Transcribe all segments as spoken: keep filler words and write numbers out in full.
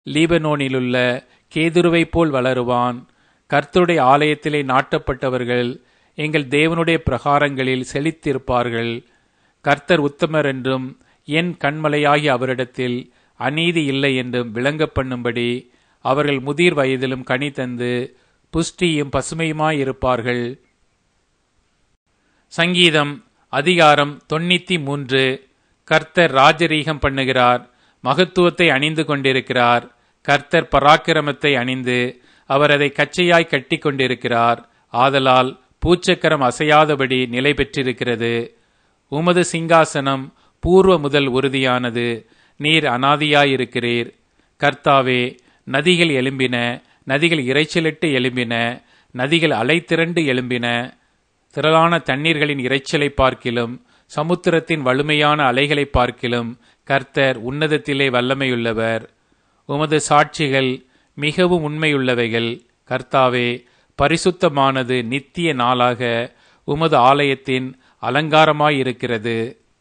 லீபனோனிலுள்ள கேதுருவைப் போல் வளருவான். கர்த்தருடைய ஆலயத்திலே நாட்டப்பட்டவர்கள் எங்கள் தேவனுடைய பிரகாரங்களில் செழித்திருப்பார்கள். கர்த்தர் உத்தமர் என்றும் என் கண்மலையாகி அவரிடத்தில் அநீதி இல்லை என்றும் விளங்க பண்ணும்படி அவர்கள் முதிர் வயதிலும் கனி தந்து புஷ்டியும் பசுமையுமாயிருப்பார்கள். சங்கீதம் அதிகாரம் தொண்ணூத்தி மூன்று. கர்த்தர் ராஜரீகம் பண்ணுகிறார், மகத்துவத்தை அணிந்து கொண்டிருக்கிறார். கர்த்தர் பராக்கிரமத்தை அணிந்து அவர் அதை கச்சையாய் கட்டி கொண்டிருக்கிறார். ஆதலால் பூச்சக்கரம் அசையாதபடி நிலை பெற்றிருக்கிறது. உமது சிங்காசனம் பூர்வ முதல் உறுதியானது. நீர் அநாதியாயிருக்கிறீர். கர்த்தாவே, நதிகள் எழும்பின, நதிகள் இரைச்சலிட்டு எழும்பின, நதிகள் அலை திரண்டு எழும்பின. திரளான தண்ணீர்களின் இரைச்சலை பார்க்கிலும் சமுத்திரத்தின் வலிமையான அலைகளை பார்க்கிலும் கர்த்தர் உன்னதத்திலே வல்லமையுள்ளவர். உமது சாட்சிகள் மிகவும் உண்மையுள்ளவைகள். கர்த்தாவே, பரிசுத்தமானது நித்திய நாளாக உமது ஆலயத்தின் அலங்காரமாயிருக்கிறது.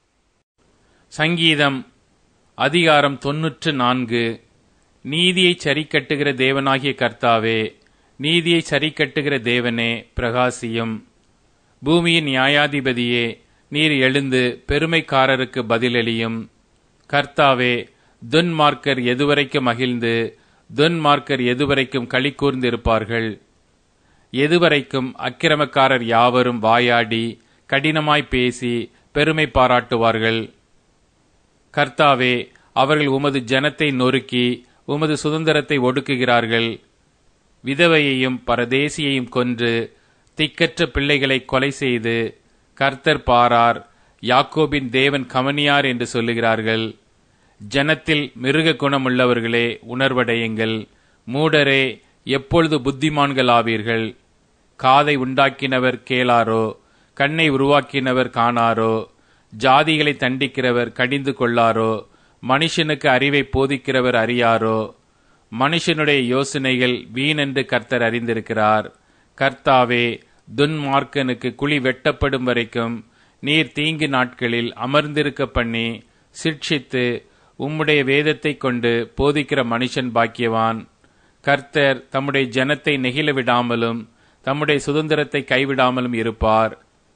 சங்கீதம் அதிகாரம் தொன்னூற்று நான்கு. நீதியை சரிக்கட்டுகிற தேவனாகிய கர்த்தாவே, நீதியை சரிக்கட்டுகிற தேவனே, பிரகாசியும். பூமியின் நியாயாதிபதியே, நீர் எழுந்து பெருமைக்காரருக்கு பதிலளியும். கர்த்தாவே, துன்மார்க்கர் எதுவரைக்கும் மகிழ்ந்து துன்மார்க்கர் எதுவரைக்கும் களி கூர்ந்திருப்பார்கள்? எதுவரைக்கும் அக்கிரமக்காரர் யாவரும் வாயாடி கடினமாய் பேசி பெருமை பாராட்டுவார்கள்? கர்த்தாவே, அவர்கள் உமது ஜனத்தை நொறுக்கி உமது சுதந்திரத்தை ஒடுக்குகிறார்கள். விதவையையும் பரதேசியையும் கொன்று திக்கற்ற பிள்ளைகளை கொலை செய்து கர்த்தர் பாரார், யாக்கோபின் தேவன் கவனியார் என்று சொல்லுகிறார்கள். ஜனத்தில் மிருக குணமுள்ளவர்களே, உணர்வடையுங்கள். மூடரே, எப்பொழுது புத்திமான்கள் ஆவீர்கள்? காதை உண்டாக்கினவர் கேளாரோ? கண்ணை உருவாக்கினவர் காணாரோ? ஜாதிகளை தண்டிக்கிறவர் கடிந்து கொள்ளாரோ? மனுஷனுக்கு அறிவை போதிக்கிறவர் அறியாரோ? மனுஷனுடைய யோசனைகள் வீணென்று கர்த்தர் அறிந்திருக்கிறார். கர்த்தாவே, துன்மார்க்கனுக்கு குழி வெட்டப்படும் வரைக்கும் நீர் தீங்கு நாட்களில் அமர்ந்திருக்க பண்ணி சிட்சித்து உம்முடைய வேதத்தை கொண்டு போதிக்கிற மனுஷன் பாக்கியவான். கர்த்தர் தம்முடைய ஜனத்தை நெகிழ விடாமலும் தம்முடைய சுதந்திரத்தை கைவிடாமலும் இருப்பார்.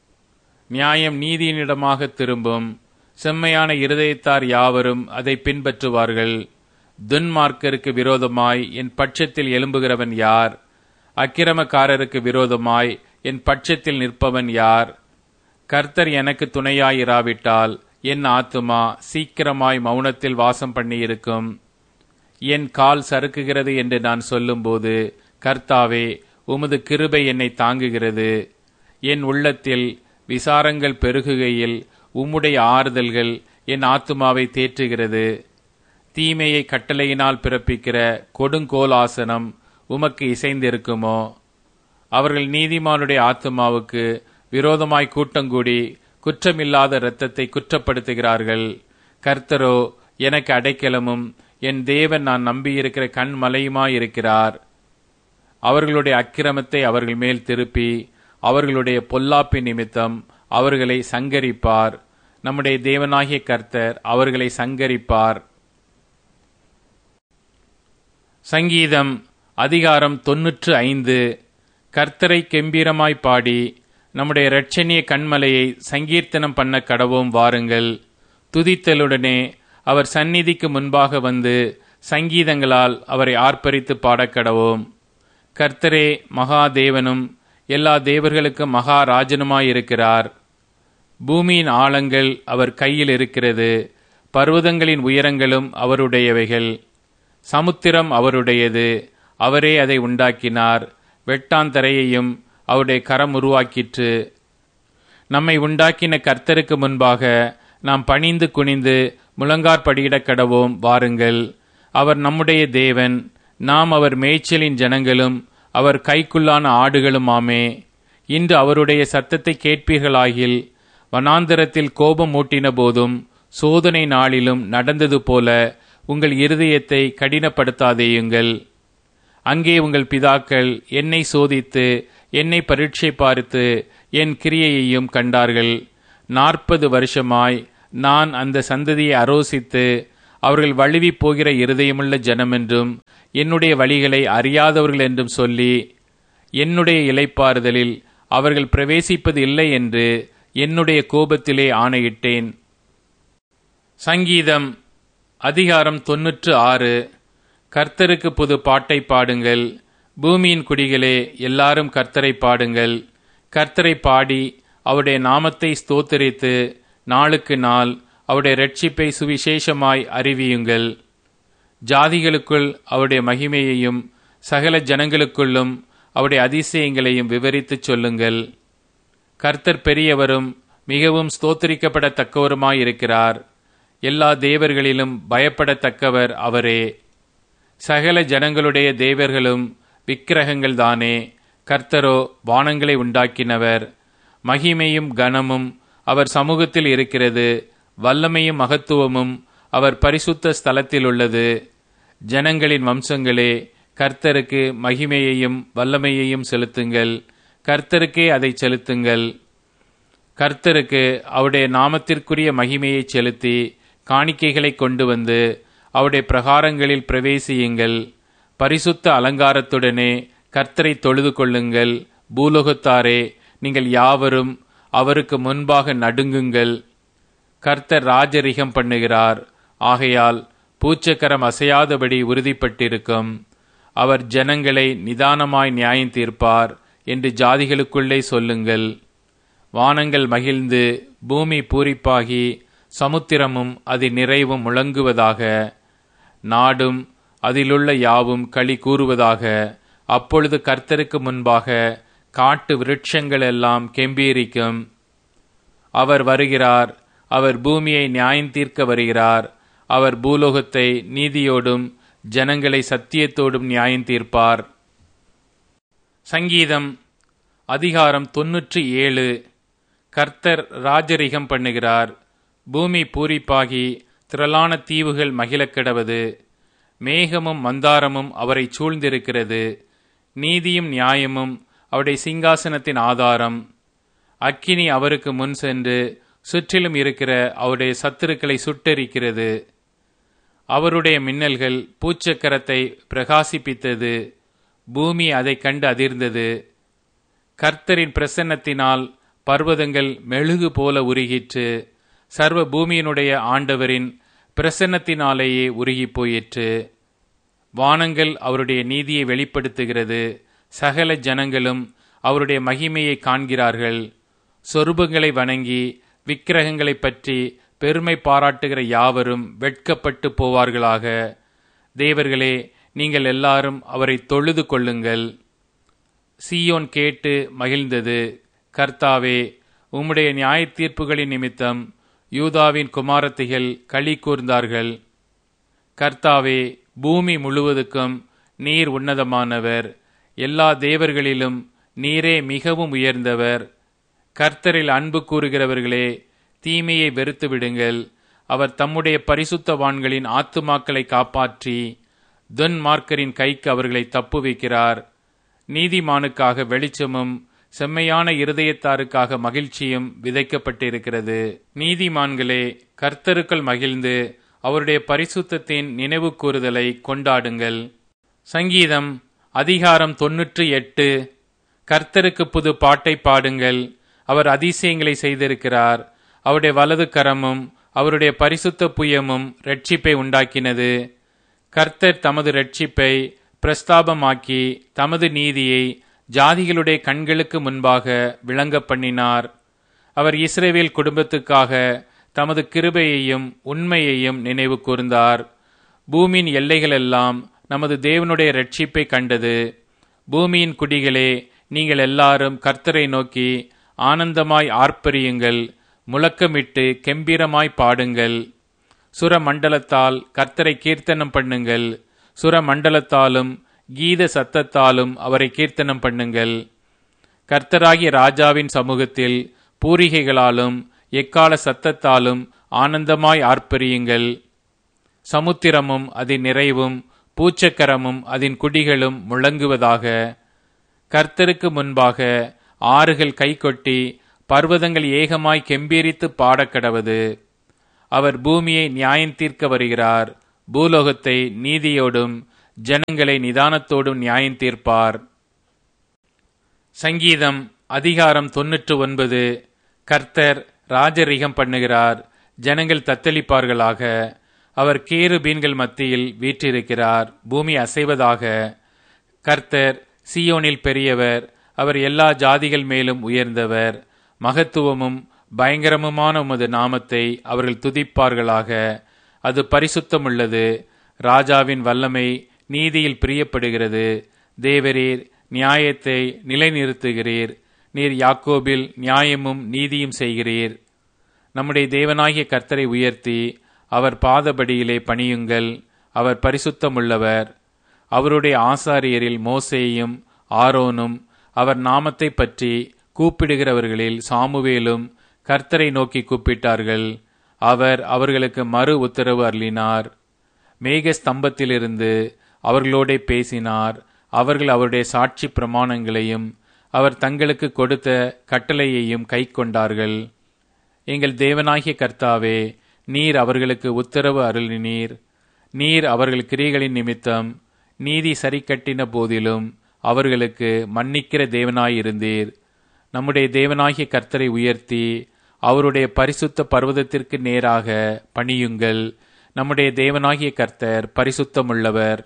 நியாயம் நீதியினிடமாக திரும்பும். செம்மையான இருதயத்தார் யாவரும் அதை பின்பற்றுவார்கள். துன்மார்க்கருக்கு விரோதமாய் என் பட்சத்தில் எழும்புகிறவன் யார்? அக்கிரமக்காரருக்கு விரோதமாய் என் பட்சத்தில் நிற்பவன் யார்? கர்த்தர் எனக்கு துணையாயிராவிட்டால் என் ஆத்துமா சீக்கிரமாய் மௌனத்தில் வாசம் பண்ணியிருக்கும். என் கால் சறுக்குகிறது என்று நான் சொல்லும்போது, கர்த்தாவே, உமது கிருபை என்னை தாங்குகிறது. என் உள்ளத்தில் விசாரங்கள் பெருகுகையில் உம்முடைய ஆறுதல்கள் என் ஆத்துமாவை தேற்றுகிறது. தீமையை கட்டளையினால் பிறப்பிக்கிற கொடுங்கோல் ஆசனம் உமக்கு இசைந்திருக்குமோ? அவர்கள் நீதிமானுடைய ஆத்துமாவுக்கு விரோதமாய் கூட்டங்கூடி குற்றமில்லாத இரத்தத்தை குற்றப்படுத்துகிறார்கள். கர்த்தரோ எனக்கு அடைக்கலமும் என் தேவன் நான் நம்பியிருக்கிற கண்மலையுமாயிருக்கிறார். அவர்களுடைய அக்கிரமத்தை அவர்கள் மேல் திருப்பி அவர்களுடைய பொல்லாப்பின் நிமித்தம் அவர்களை சங்கரிப்பார். நம்முடைய தேவனாகிய கர்த்தர் அவர்களை சங்கரிப்பார். சங்கீதம் அதிகாரம் தொன்னூற்று ஐந்து. கர்த்தரை கெம்பீரமாய் பாடி நம்முடைய இரட்சணிய கண்மலையை சங்கீர்த்தனம் பண்ண கடவோம் வாருங்கள். துதித்தலுடனே அவர் சந்நிதிக்கு முன்பாக வந்து சங்கீதங்களால் அவரை ஆர்ப்பரித்து பாடக்கடவோம். கர்த்தரே மகாதேவனும் எல்லா தேவர்களுக்கும் மகாராஜனுமாயிருக்கிறார். பூமியின் ஆழங்கள் அவர் கையில் இருக்கிறது. பர்வதங்களின் உயரங்களும் அவருடையவைகள். சமுத்திரம் அவருடையது, அவரே அதை உண்டாக்கினார். வெட்டாந்தரையையும் அவருடைய கரம் உருவாக்கிற்று. நம்மை உண்டாக்கின கர்த்தருக்கு முன்பாக நாம் பணிந்து குனிந்து முழங்காற்படியிடக் கடவோம் வாருங்கள். அவர் நம்முடைய தேவன், நாம் அவர் மேய்ச்சலின் ஜனங்களும் அவர் கைக்குள்ளான ஆடுகளும் ஆமே. இன்று அவருடைய சத்தத்தை கேட்பீர்களாகில், வனாந்தரத்தில் கோபம் மூட்டின போதும் சோதனை நாளிலும் நடந்தது போல உங்கள் இருதயத்தை கடினப்படுத்தாதேயுங்கள். அங்கே உங்கள் பிதாக்கள் என்னை சோதித்து என்னை பரீட்சை பார்த்து என் கிரியையையும் கண்டார்கள். நாற்பது வருஷமாய் நான் அந்த சந்ததியை அரோசித்து அவர்கள் வழுவி போகிற இருதயமுள்ள ஜனமென்றும் என்னுடைய வழிகளை அறியாதவர்கள் என்றும் சொல்லி என்னுடைய இளைப்பாறுதலில் அவர்கள் பிரவேசிப்பது இல்லை என்று என்னுடைய கோபத்திலே ஆணையிட்டேன். சங்கீதம் அதிகாரம் தொன்னூற்று ஆறு. கர்த்தருக்கு புது பாட்டை பாடுங்கள். பூமியின் குடிகளே, எல்லாரும் கர்த்தரை பாடுங்கள். கர்த்தரை பாடி அவருடைய நாமத்தை ஸ்தோத்திரித்து நாளுக்கு நாள் அவருடைய இரட்சிப்பை சுவிசேஷமாய் அறிவியுங்கள். ஜாதிகளுக்குள் அவருடைய மகிமையையும் சகல ஜனங்களுக்குள்ளும் அவருடைய அதிசயங்களையும் விவரித்துச் சொல்லுங்கள். கர்த்தர் பெரியவரும் மிகவும் ஸ்தோத்திரிக்கப்படத்தக்கவருமாயிருக்கிறார். எல்லா தேவர்களிலும் பயப்படத்தக்கவர் அவரே. சகல ஜனங்களுடைய தேவர்களும் விக்கிரகங்கள் தானே. கர்த்தரோ வானங்களை உண்டாக்கினவர். மகிமையும் கனமும் அவர் சமூகத்தில் இருக்கிறது. வல்லமையும் மகத்துவமும் அவர் பரிசுத்த ஸ்தலத்தில் உள்ளது. ஜனங்களின் வம்சங்களே, கர்த்தருக்கு மகிமையையும் வல்லமையையும் செலுத்துங்கள். கர்த்தருக்கே அதை செலுத்துங்கள். கர்த்தருக்கு அவருடைய நாமத்திற்குரிய மகிமையை செலுத்தி காணிக்கைகளை கொண்டு வந்து அவருடைய பிரகாரங்களில் பிரவேசியுங்கள். பரிசுத்த அலங்காரத்துடனே கர்த்தரை தொழுது கொள்ளுங்கள். பூலோகத்தாரே, நீங்கள் யாவரும் அவருக்கு முன்பாக நடுங்குங்கள். கர்த்தர் ராஜரிகம் பண்ணுகிறார். ஆகையால் பூச்சக்கரம் அசையாதபடி உறுதிப்பட்டிருக்கும். அவர் ஜனங்களை நிதானமாய் நியாயம் தீர்ப்பார் என்று ஜாதிகளுக்குள்ளே சொல்லுங்கள். வானங்கள் மகிழ்ந்து பூமி பூரிப்பாகி சமுத்திரமும் அதன் நிறைவும் முழங்குவதாக. நாடும் அதிலுள்ள யாவும் களி கூறுவதாக. அப்பொழுது கர்த்தருக்கு முன்பாக காட்டு விருட்சங்கள் எல்லாம் கெம்பீரிக்கும். அவர் வருகிறார். அவர் பூமியை நியாயம் தீர்க்க வருகிறார். அவர் பூலோகத்தை நீதியோடும் ஜனங்களை சத்தியத்தோடும் நியாயம் தீர்ப்பார். சங்கீதம் அதிகாரம் தொன்னூற்றி ஏழு. கர்த்தர் ராஜரிகம் பண்ணுகிறார். பூமி பூரிப்பாகி திரளான தீவுகள் மகிழக் கிடவது. மேகமும் மந்தாரமும் அவரை சூழ்ந்திருக்கிறது. நீதியும் நியாயமும் அவருடைய சிங்காசனத்தின் ஆதாரம். அக்கினி அவருக்கு முன் சென்று சுற்றிலும் இருக்கிற அவருடைய சத்துருக்களை சுட்டெரிக்கிறது. அவருடைய மின்னல்கள் பூச்சக்கரத்தை பிரகாசிப்பித்தது. பூமி அதை கண்டு அதிர்ந்தது. கர்த்தரின் பிரசன்னத்தினால் பர்வதங்கள் மெழுகு போல உருகிற்று. சர்வ பூமியினுடைய ஆண்டவரின் பிரசன்னத்தினாலேயே உருகி போயிற்று. வானங்கள் அவருடைய நீதியை வெளிப்படுத்துகிறது. சகல ஜனங்களும் அவருடைய மகிமையை காண்கிறார்கள். சொரூபங்களை வணங்கி விக்கிரகங்களை பற்றி பெருமை பாராட்டுகிற யாவரும் வெட்கப்பட்டு போவார்களாக. தேவர்களே, நீங்கள் எல்லாரும் அவரை தொழுது கொள்ளுங்கள். சீயோன் கேட்டு மகிழ்ந்தது. கர்த்தாவே, உம்முடைய நியாய தீர்ப்புகளின் நிமித்தம் யூதாவின் குமாரத்திகள் களி கூர்ந்தார்கள். கர்த்தாவே, பூமி முழுவதுக்கும் நீர் உன்னதமானவர். எல்லா தேவர்களிலும் நீரே மிகவும் உயர்ந்தவர். கர்த்தரில் அன்பு கூறுகிறவர்களே, தீமையை வெறுத்து விடுங்கள். அவர் தம்முடைய பரிசுத்தவான்களின் ஆத்துமாக்களை காப்பாற்றி துன்மார்க்கரின் கைக்கு அவர்களை தப்புவிக்கிறார். நீதிமானுக்காக வெளிச்சமும் செம்மையான இருதயத்தாருக்காக மகிழ்ச்சியும் விதைக்கப்பட்டிருக்கிறது. நீதிமான்களே, கர்த்தருக்குள் மகிழ்ந்து அவருடைய பரிசுத்தத்தின் நினைவு கூறுதலை கொண்டாடுங்கள். சங்கீதம் அதிகாரம் தொன்னூற்றி எட்டு. கர்த்தருக்கு புது பாட்டை பாடுங்கள். அவர் அதிசயங்களை செய்திருக்கிறார். அவருடைய வலது கரமும் அவருடைய பரிசுத்த புயமும் இரட்சிப்பை உண்டாக்கினது. கர்த்தர் தமது இரட்சிப்பை பிரஸ்தாபமாக்கி தமது நீதியை ஜாதிகளுடைய கண்களுக்கு முன்பாக விளங்க பண்ணினார். அவர் இஸ்ரவேல் குடும்பத்துக்காக தமது கிருபையையும் உண்மையையும் நினைவு கூர்ந்தார். பூமியின் எல்லைகளெல்லாம் நமது தேவனுடைய இரட்சிப்பை கண்டது. பூமியின் குடிகளே, நீங்கள் எல்லாரும் கர்த்தரை நோக்கி ஆனந்தமாய் ஆர்ப்பரியுங்கள். முழக்கமிட்டு கெம்பீரமாய் பாடுங்கள். சுரமண்டலத்தால் கர்த்தரை கீர்த்தனம் பண்ணுங்கள். சுரமண்டலத்தாலும் கீத சத்தத்தாலும் அவரை கீர்த்தனம் பண்ணுங்கள். கர்த்தராகிய ராஜாவின் சமூகத்தில் பூரிகைகளாலும் எக்கால சத்தத்தாலும் ஆனந்தமாய் ஆர்ப்பரியுங்கள். சமுத்திரமும் அதன் நிறைவும் பூச்சக்கரமும் அதன் குடிகளும் முழங்குவதாக. கர்த்தருக்கு முன்பாக ஆறுகள் கைகொட்டி பர்வதங்கள் ஏகமாய் கெம்பீரித்து பாடக்கடவது. அவர் பூமியை நியாயம் தீர்க்க வருகிறார். பூலோகத்தை நீதியோடும் ஜனங்களை நிதானத்தோடும் நியாயம் தீர்ப்பார். சங்கீதம் அதிகாரம் தொன்னூற்று ஒன்பது. கர்த்தர் ராஜரிகம் பண்ணுகிறார், ஜனங்கள் தத்தளிப்பார்களாக. அவர் கேருபீன்கள் மத்தியில் வீற்றிருக்கிறார், பூமி அசைவதாக. கர்த்தர் சீயோனில் பெரியவர், அவர் எல்லா ஜாதிகள் மேலும் உயர்ந்தவர். மகத்துவமும் பயங்கரமுமான உமது நாமத்தை அவர்கள் துதிப்பார்களாக. அது பரிசுத்தமுள்ளது. ராஜாவின் வல்லமை நீதியில் பிரியப்படுகிறது. தேவரீர் நியாயத்தை நிலைநிறுத்துகிறீர். நீர் யாக்கோபில் நியாயமும் நீதியும் செய்கிறீர். நம்முடைய தேவனாகிய கர்த்தரை உயர்த்தி அவர் பாதபடியிலே பணியுங்கள். அவர் பரிசுத்தமுள்ளவர். அவருடைய ஆசாரியரில் மோசேயும் ஆரோனும் அவர் நாமத்தை பற்றி கூப்பிடுகிறவர்களில் சாமுவேலும் கர்த்தரை நோக்கி கூப்பிட்டார்கள். அவர் அவர்களுக்கு மறு உத்தரவு அருளினார். மேக ஸ்தம்பத்திலிருந்து அவர்களோடே பேசினார். அவர்கள் அவருடைய சாட்சி பிரமாணங்களையும் அவர் தங்களுக்கு கொடுத்த கட்டளையையும் கை கொண்டார்கள். எங்கள் தேவனாகிய கர்த்தாவே, நீர் அவர்களுக்கு உத்தரவு அருளினீர். நீர் அவர்கள் கிரியைகளின் நிமித்தம் நீதி சரிக்கட்டின போதிலும் அவர்களுக்கு மன்னிக்கிற தேவனாயிருந்தீர். நம்முடைய தேவனாகிய கர்த்தரை உயர்த்தி அவருடைய பரிசுத்த பர்வதத்திற்கு நேராக பணியுங்கள். நம்முடைய தேவனாகிய கர்த்தர் பரிசுத்தமுள்ளவர்.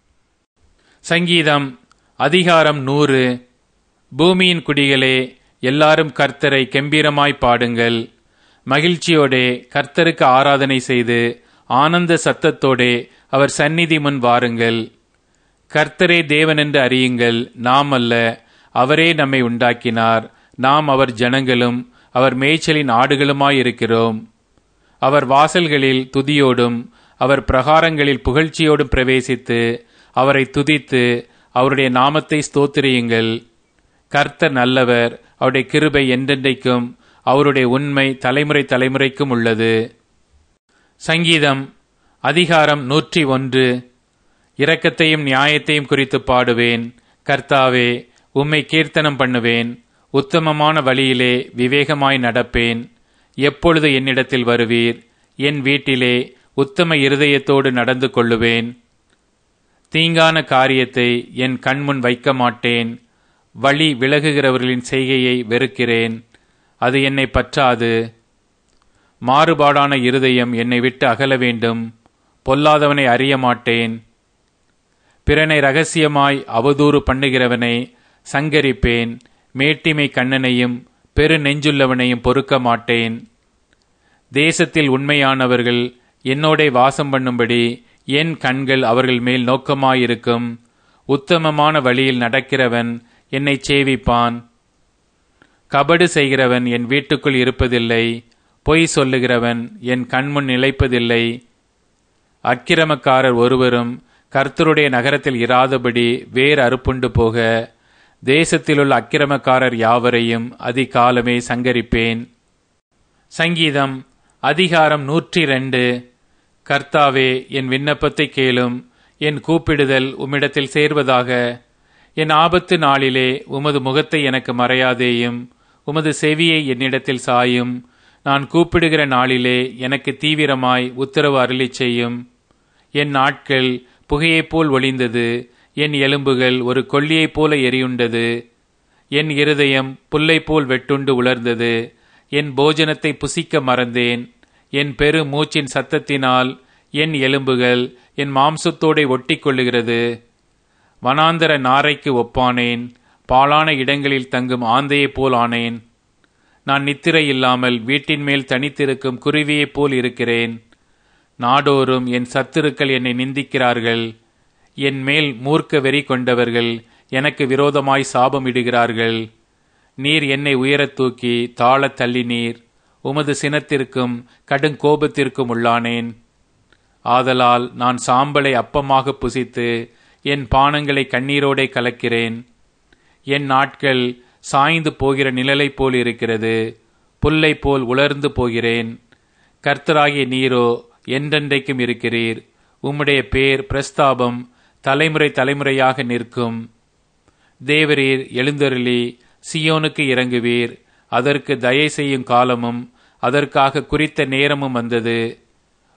சங்கீதம் அதிகாரம் நூறு. பூமியின் குடிகளே, எல்லாரும் கர்த்தரை கெம்பீரமாய் பாடுங்கள். மகிழ்ச்சியோடே கர்த்தருக்கு ஆராதனை செய்து ஆனந்த சத்தத்தோடே அவர் சந்நிதி முன் வாருங்கள். கர்த்தரே தேவன் என்று அறியுங்கள். நாம் அல்ல, அவரே நம்மை உண்டாக்கினார். நாம் அவர் ஜனங்களும் அவர் மேய்ச்சலின் ஆடுகளுமாயிருக்கிறோம். அவர் வாசல்களில் துதியோடும் அவர் பிரகாரங்களில் புகழ்ச்சியோடும் பிரவேசித்து அவரை துதித்து அவருடைய நாமத்தை ஸ்தோத்திரியுங்கள். கர்த்தர் நல்லவர், அவருடைய கிருபை என்றென்றைக்கும், அவருடைய உண்மை தலைமுறை தலைமுறைக்கும் உள்ளது. சங்கீதம் அதிகாரம் நூற்றி ஒன்று. இரக்கத்தையும் நியாயத்தையும் குறித்து பாடுவேன். கர்த்தாவே, உம்மை கீர்த்தனம் பண்ணுவேன். உத்தமமான வழியிலே விவேகமாய் நடப்பேன். எப்பொழுது என்னிடத்தில் வருவீர்? என் வீட்டிலே உத்தம இருதயத்தோடு நடந்து கொள்ளுவேன். தீங்கான காரியத்தை என் கண்முன் வைக்க மாட்டேன். வழி விலகுகிறவர்களின் செய்கையை வெறுக்கிறேன். அது என்னை பற்றாது. மாறுபாடான இருதயம் என்னை விட்டு அகல வேண்டும். பொல்லாதவனை அறிய மாட்டேன். பிறனை இரகசியமாய் அவதூறு பண்ணுகிறவனை சங்கரிப்பேன். மேட்டிமை கண்ணனையும் பெரு நெஞ்சுள்ளவனையும் பொறுக்க மாட்டேன். தேசத்தில் உண்மையானவர்கள் என்னோடே வாசம் பண்ணும்படி என் கண்கள் அவர்கள் மேல் நோக்கமாயிருக்கும். உத்தமமான வழியில் நடக்கிறவன் என்னை சேவிப்பான். கபடு செய்கிறவன் என் வீட்டுக்குள் இருப்பதில்லை. பொய் சொல்லுகிறவன் என் கண்முன் நிலைப்பதில்லை. அக்கிரமக்காரர் ஒருவரும் கர்த்தருடைய நகரத்தில் இராதபடி வேறு அறுப்புண்டு போக தேசத்திலுள்ள அக்கிரமக்காரர் யாவரையும் அதிகாலமே சங்கரிப்பேன். சங்கீதம் அதிகாரம் நூற்றி ரெண்டு. கர்த்தாவே, என் விண்ணப்பத்தை கேளும். என் கூப்பிடுதல் உம்மிடத்தில் சேர்வதாக. என் ஆபத்து நாளிலே உமது முகத்தை எனக்கு மறையாதேயும். உமது செவியை என்னிடத்தில் சாயும். நான் கூப்பிடுகிற நாளிலே எனக்கு தீவிரமாய் உத்தரவு அருளிச் செய்யும். என் நாட்கள் புகையைப் போல் ஒளிந்தது. என் எலும்புகள் ஒரு கொள்ளியைப் போல எரியுண்டது. என் இருதயம் புல்லைப் போல் வெட்டுண்டு உலர்ந்தது. என் போஜனத்தை புசிக்க மறந்தேன். என் பெரு மூச்சின் சத்தத்தினால் என் எலும்புகள் என் மாம்சத்தோடே ஒட்டி கொள்ளுகிறது. வனாந்தர நாரைக்கு ஒப்பானேன். பாழான இடங்களில் தங்கும் ஆந்தையைப் போல் ஆனேன். நான் நித்திரை இல்லாமல் வீட்டின் மேல் தனித்திருக்கும் குருவியைப் போல் இருக்கிறேன். நாடோறும் என் சத்துருக்கள் என்னை நிந்திக்கிறார்கள். என் மேல் மூர்க்க வெறி கொண்டவர்கள் எனக்கு விரோதமாய் சாபமிடுகிறார்கள். நீர் என்னை உயரத் தூக்கி தாழத் தள்ளினீர். உமது சினத்திற்கும் கடுங்கோபத்திற்கும் உள்ளானேன். ஆதலால் நான் சாம்பலை அப்பமாக புசித்து என் பானங்களை கண்ணீரோடே கலக்கிறேன். என் நாட்கள் சாய்ந்து போகிற நிழலைப் போல் இருக்கிறது. புல்லை போல் உலர்ந்து போகிறேன். கர்த்தராகிய நீரோ என்றென்றைக்கும் இருக்கிறீர். உம்முடைய பேர் பிரஸ்தாபம் தலைமுறை தலைமுறையாக நிற்கும். தேவரீர் எழுந்தருளி சியோனுக்கு இறங்குவீர். அதற்கு தயை செய்யும் காலமும் அதற்காக குறித்த நேரமும் வந்தது.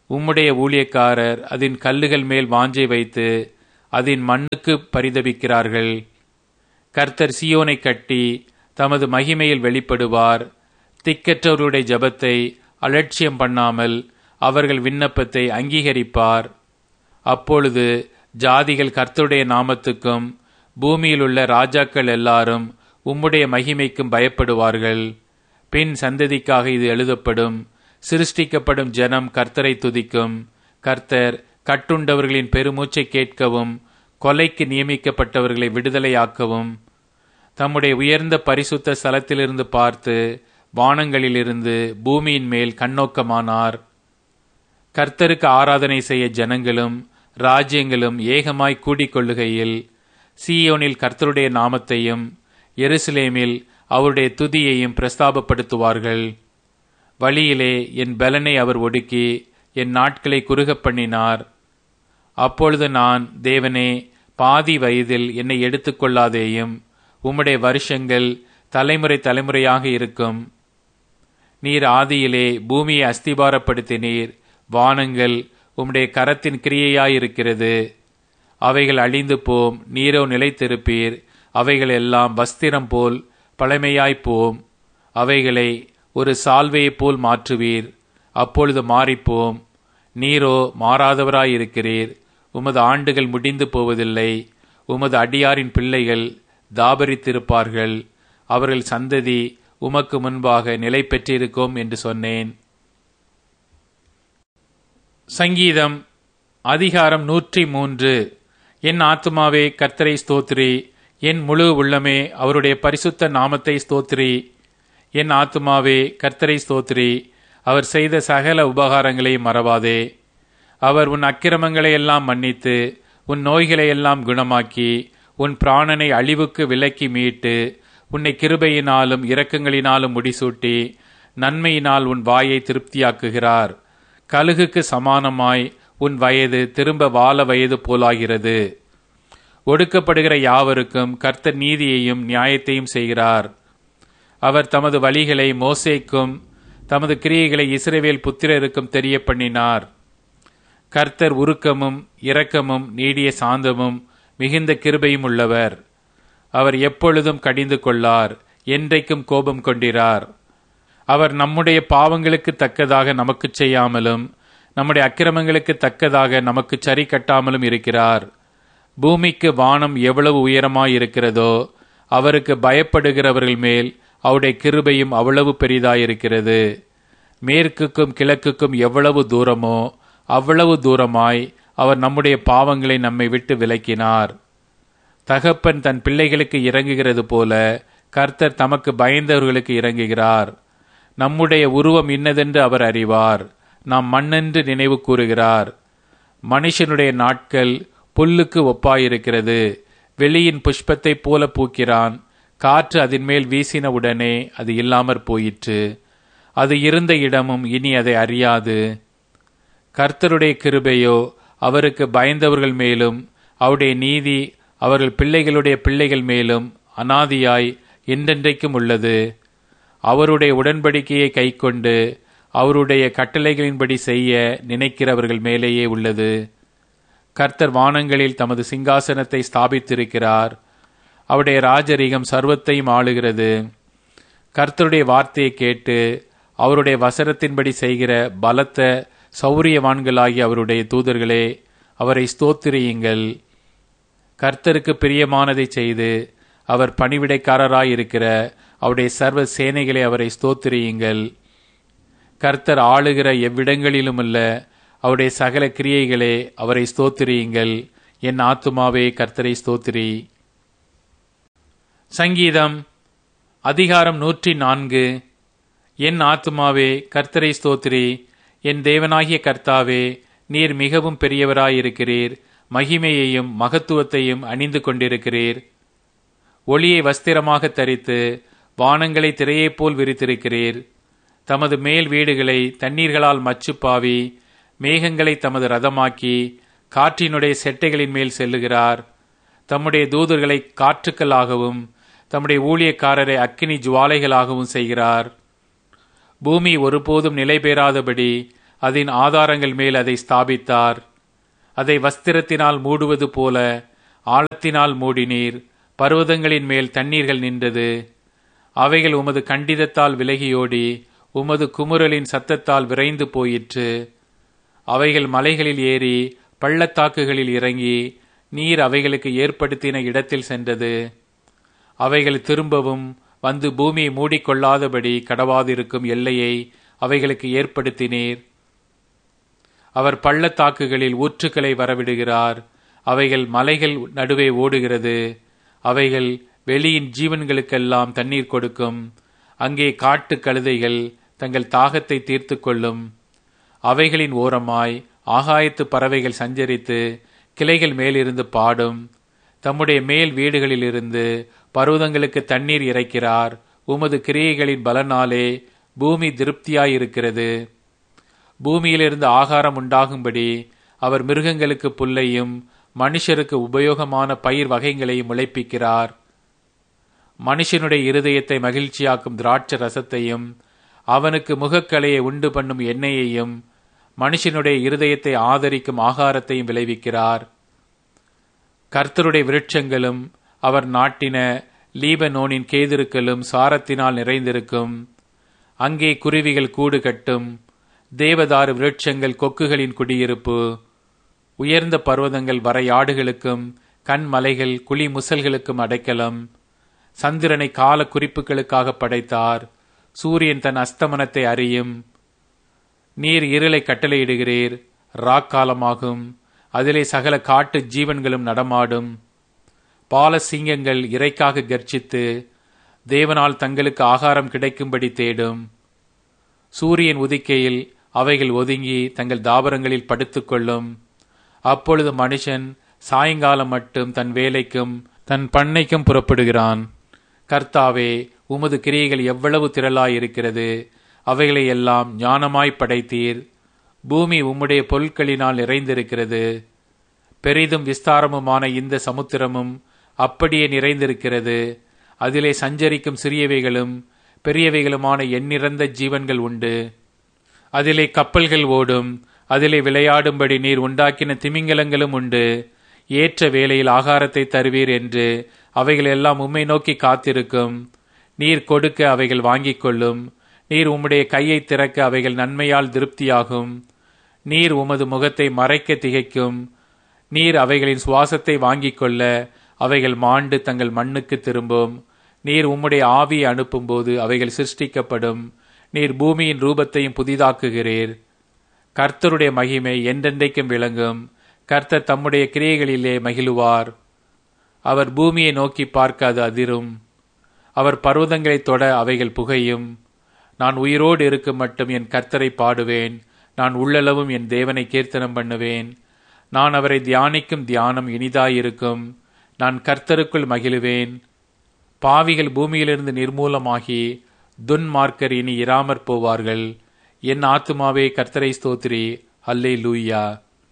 உம்முடைய ஊழியக்காரர் அதன் கல்லுகள் மேல் வாஞ்சை வைத்து அதன் மண்ணுக்கு பரிதபிக்கிறார்கள். கர்த்தர் சீயோனை கட்டி தமது மகிமையில் வெளிப்படுவார். திக்கற்றவருடைய ஜெபத்தை அலட்சியம் பண்ணாமல் அவர்கள் விண்ணப்பத்தை அங்கீகரிப்பார். அப்பொழுது ஜாதிகள் கர்த்தருடைய நாமத்துக்கும் பூமியில் உள்ள ராஜாக்கள் எல்லாரும் உம்முடைய மகிமைக்கும் பயப்படுவார்கள். பின் சந்ததிக்காக இது எழுதப்படும். சிருஷ்டிக்கப்படும் ஜனம் கர்த்தரை துதிக்கும். கர்த்தர் கட்டுண்டவர்களின் பெருமூச்சை கேட்கவும் கொலைக்கு நியமிக்கப்பட்டவர்களை விடுதலையாக்கவும் தம்முடைய உயர்ந்த பரிசுத்த ஸ்தலத்திலிருந்து பார்த்து வானங்களிலிருந்து பூமியின் மேல் கண்ணோக்கமானார். கர்த்தருக்கு ஆராதனை செய்ய ஜனங்களும் ராஜ்யங்களும் ஏகமாய் கூடிக்கொள்ளுகையில் சீயோனில் கர்த்தருடைய நாமத்தையும் எருசலேமில் அவருடைய துதியையும் பிரஸ்தாபப்படுத்துவார்கள். வழியிலே என் பலனை அவர் ஒடுக்கி என் நாட்களை குறுகப் பண்ணினார். அப்பொழுது நான், தேவனே, பாதி வயதில் என்னை எடுத்துக்கொள்ளாதேயும், உம்முடைய வருஷங்கள் தலைமுறை தலைமுறையாக இருக்கும். நீர் ஆதியிலே பூமியை அஸ்திபாரப்படுத்தினீர். வானங்கள் உம்முடைய கரத்தின் கிரியையாயிருக்கிறது. அவைகள் அழிந்து போம், நீரோ நிலைத்திருப்பீர். அவைகள் எல்லாம் வஸ்திரம் போல் பழமையாய்ப்போம். அவைகளை ஒரு சால்வையைப் போல் மாற்றுவீர். அப்பொழுது மாறிப்போம். நீரோ மாறாதவராயிருக்கிறீர். உமது ஆண்டுகள் முடிந்து போவதில்லை. உமது அடியாரின் பிள்ளைகள் தாபரித்திருப்பார்கள். அவர்கள் சந்ததி உமக்கு முன்பாக நிலை பெற்றிருக்கும் என்று சொன்னேன். சங்கீதம் அதிகாரம் நூற்றி மூன்று. என் ஆத்துமாவே கர்த்தரை ஸ்தோத்திரி. என் முழு உள்ளமே அவருடைய பரிசுத்த நாமத்தை ஸ்தோத்திரி. என் ஆத்துமாவே கர்த்தரை ஸ்தோத்திரி. அவர் செய்த சகல உபகாரங்களை மறவாதே. அவர் உன் அக்கிரமங்களை எல்லாம் மன்னித்து உன் நோய்களை எல்லாம் குணமாக்கி உன் பிராணனை அழிவுக்கு விலக்கி மீட்டு உன்னை கிருபையினாலும் இரக்கங்களினாலும் முடிசூட்டி நன்மையினால் உன் வாயை திருப்தியாக்குகிறார். கழுகுக்கு சமானமாய் உன் வயது திரும்ப வால வயது போலாகிறது. ஒடுக்கப்படுகிற யாவருக்கும் கர்த்தர் நீதியையும் நியாயத்தையும் செய்கிறார். அவர் தமது வழிகளை மோசேக்கும் தமது கிரியைகளை இஸ்ரவேல் புத்திரருக்கும் தெரிய பண்ணினார். கர்த்தர் உருக்கமும் இரக்கமும் நீடிய சாந்தமும் மிகுந்த கிருபையும் உள்ளவர். அவர் எப்பொழுதும் கடிந்து கொள்ளார், என்றைக்கும் கோபம் கொண்டிரார். அவர் நம்முடைய பாவங்களுக்கு தக்கதாக நமக்கு செய்யாமலும் நம்முடைய அக்கிரமங்களுக்கு தக்கதாக நமக்கு சரி கட்டாமலும் இருக்கிறார். பூமிக்கு வானம் எவ்வளவு உயரமாயிருக்கிறதோ அவருக்கு பயப்படுகிறவர்கள் மேல் அவருடைய கிருபையும் அவ்வளவு பெரிதாயிருக்கிறது. மேற்குக்கும் கிழக்குக்கும் எவ்வளவு தூரமோ அவ்வளவு தூரமாய் அவர் நம்முடைய பாவங்களை நம்மை விட்டு விலக்கினார். தகப்பன் தன் பிள்ளைகளுக்கு இறங்குகிறது போல கர்த்தர் தமக்கு பயந்தவர்களுக்கு இறங்குகிறார். நம்முடைய உருவம் இன்னதென்று அவர் அறிவார். நாம் மண்ணென்று நினைவு கூறுகிறார். மனுஷனுடைய நாட்கள் புல்லுக்கு ஒப்பாயிருக்கிறது. வெளியின் புஷ்பத்தை போல பூக்கிறான். காற்று அதன் மேல் வீசின உடனே அது இல்லாமற் போயிற்று. அது இருந்த இடமும் இனி அதை அறியாது. கர்த்தருடைய கிருபையோ அவருக்கு பயந்தவர்கள் மேலும் அவருடைய நீதி அவர்கள் பிள்ளைகளுடைய பிள்ளைகள் மேலும் அனாதியாய் என்றென்றைக்கும் உள்ளது. அவருடைய உடன்படிக்கையை கைக்கொண்டு அவருடைய கட்டளைகளின்படி செய்ய நினைக்கிறவர்கள் மேலேயே உள்ளது. கர்த்தர் வானங்களில் தமது சிங்காசனத்தை ஸ்தாபித்திருக்கிறார். அவருடைய ராஜரீகம் சர்வத்தையும் ஆளுகிறது. கர்த்தருடைய வார்த்தையை கேட்டு அவருடைய வசனத்தின்படி செய்கிற பலத்த சௌரியவான்களாகிய அவருடைய தூதர்களே, அவரை ஸ்தோத்திரியுங்கள். கர்த்தருக்கு பிரியமானதை செய்து அவர் பணிவிடைக்காரராயிருக்கிற அவருடைய சர்வ சேனைகளை அவரை ஸ்தோத்திரியுங்கள். கர்த்தர் ஆளுகிற எவ்விடங்களிலுமல்ல அவருடைய சகல கிரியைகளே அவரை ஸ்தோத்திரியுங்கள். என் ஆத்துமாவே கர்த்தரை ஸ்தோத்திரி. சங்கீதம் அதிகாரம் நூற்றி நான்கு. என் ஆத்துமாவே கர்த்தரை ஸ்தோத்திரி. என் தேவனாகிய கர்த்தாவே, நீர் மிகவும் பெரியவராயிருக்கிறீர். மகிமையையும் மகத்துவத்தையும் அணிந்து கொண்டிருக்கிறீர். ஒளியை வஸ்திரமாக தரித்து வானங்களை திரையைப் போல் விரித்திருக்கிறீர். தமது மேல் வீடுகளை தண்ணீர்களால் மச்சுப்பாவி மேகங்களை தமது ரதமாக்கி காற்றினுடைய செட்டைகளின் மேல் செல்லுகிறார். தம்முடைய தூதர்களை காற்றுக்களாகவும் தம்முடைய ஊழியக்காரரை அக்கினி ஜுவாலைகளாகவும் செய்கிறார். பூமி ஒருபோதும் நிலை பெறாதபடி அதன் ஆதாரங்கள் மேல் அதை ஸ்தாபித்தார். அதை வஸ்திரத்தினால் மூடுவது போல ஆழத்தினால் மூடினீர். பர்வதங்களின் மேல் தண்ணீர்கள் நின்றது. அவைகள் உமது கண்டிதத்தால் விலகியோடி உமது குமுறலின் சத்தத்தால் விரைந்து போயிற்று. அவைகள் மலைகளில் ஏறி பள்ளத்தாக்குகளில் இறங்கி நீர் அவைகளுக்கு ஏற்படுத்தின இடத்தில் சென்றது. அவைகள் திரும்பவும் வந்து பூமியை மூடிக்கொள்ளாதபடி கடவாதிருக்கும் எல்லையை அவைகளுக்கு ஏற்படுத்தினீர். அவர் பள்ளத்தாக்குகளில் ஊற்றுக்களை வரவிடுகிறார். அவைகள் மலைகள் நடுவே ஓடுகிறது. அவைகள் வெளியின் ஜீவன்களுக்கெல்லாம் தண்ணீர் கொடுக்கும். அங்கே காட்டு கழுதைகள் தங்கள் தாகத்தை தீர்த்து கொள்ளும். அவைகளின் ஓரமாய் ஆகாயத்து பறவைகள் சஞ்சரித்து கிளைகள் மேலிருந்து பாடும். தம்முடைய மேல் வீடுகளிலிருந்து பர்வதங்களுக்கு தண்ணீர் இறைக்கிறார். உமது கிரியைகளின் பலனாலே பூமி திருப்தியாயிருக்கிறது. பூமியிலிருந்து ஆகாரம் உண்டாகும்படி அவர் மிருகங்களுக்கு புல்லையும் மனுஷருக்கு உபயோகமான பயிர் வகைகளையும் முளைப்பிக்கிறார். மனுஷனுடைய இருதயத்தை மகிழ்ச்சியாக்கும் திராட்சை ரசத்தையும் அவனுக்கு முகக்கலையை உண்டு பண்ணும் எண்ணெயையும் மனுஷனுடைய இருதயத்தை ஆதரிக்கும் ஆகாரத்தையும் விளைவிக்கிறார். கர்த்தருடைய விருட்சங்களும் அவர் நாட்டின லீபனோனின் கேதிருக்களும் சாரத்தினால் நிறைந்திருக்கும். அங்கே குருவிகள் கூடு கட்டும். தேவதாரு விருட்சங்கள் கொக்குகளின் குடியிருப்பு. உயர்ந்த பர்வதங்கள் வரையாடுகளுக்கும் கண்மலைகள் குழி முசல்களுக்கும் அடைக்கலம். சந்திரனை கால குறிப்புகளுக்காக படைத்தார். சூரியன் தன் அஸ்தமனத்தை அறியும். நீர் இருளை கட்டளையிடுகிறீர். ராக்காலமாகும். அதிலே சகல காட்டு ஜீவன்களும் நடமாடும். பாலசிங்கங்கள் இறைக்காக கர்ச்சித்து தேவனால் தங்களுக்கு ஆகாரம் கிடைக்கும்படி தேடும். சூரியன் உதிக்கையில் அவைகள் ஒதுங்கி தங்கள் தாபரங்களில் படுத்துக்கொள்ளும். அப்பொழுது மனுஷன் சாயங்காலம் மட்டும் தன் வேலைக்கும் தன் பண்ணைக்கும் புறப்படுகிறான். கர்த்தாவே, உமது கிரியைகள் எவ்வளவு திரளாயிருக்கிறது! அவைகளை எல்லாம் ஞானமாய் படைத்தீர். பூமி உம்முடைய பொருட்களினால் நிறைந்திருக்கிறது. பெரிதும் விஸ்தாரமுமான இந்த சமுத்திரமும் அப்படியே நிறைந்திருக்கிறது. அதிலே சஞ்சரிக்கும் சிறியவைகளும் பெரியவைகளுமான எண்ணிறந்த ஜீவன்கள் உண்டு. அதிலே கப்பல்கள் ஓடும். அதிலே விளையாடும்படி நீர் உண்டாக்கின திமிங்கலங்களும் உண்டு. ஏற்ற வேளையில் ஆகாரத்தை தருவீர் என்று அவைகள் எல்லாம் உம்மை நோக்கி காத்திருக்கும். நீர் கொடுக்க அவைகள் வாங்கிக் கொள்ளும். நீர் உம்முடைய கையை திறக்க அவைகள் நன்மையால் திருப்தியாகும். நீர் உமது முகத்தை மறைக்க திகைக்கும். நீர் அவைகளின் சுவாசத்தை வாங்கிக் கொள்ள அவைகள் மாண்டு தங்கள் மண்ணுக்கு திரும்பும். நீர் உம்முடைய ஆவியை அனுப்பும்போது அவைகள் சிருஷ்டிக்கப்படும். நீர் பூமியின் ரூபத்தையும் புதிதாக்குகிறீர். கர்த்தருடைய மகிமை என்றென்றைக்கும் விளங்கும். கர்த்தர் தம்முடைய கிரியைகளிலே மகிழுவார். அவர் பூமியை நோக்கி பார்க்க அது அதிரும். அவர் பர்வதங்களை தொட அவைகள் புகையும். நான் உயிரோடு இருக்கும் மட்டும் என் கர்த்தரை பாடுவேன். நான் உள்ளளவும் என் தேவனை கீர்த்தனம் பண்ணுவேன். நான் அவரை தியானிக்கும் தியானம் இனிதாயிருக்கும். நான் கர்த்தருக்குள் மகிழுவேன். பாவிகள் பூமியிலிருந்து நிர்மூலமாகி துன்மார்க்கர் இனி இராமற் போவார்கள். என் ஆத்துமாவே கர்த்தரை ஸ்தோத்திரி. அல்லேலூயா.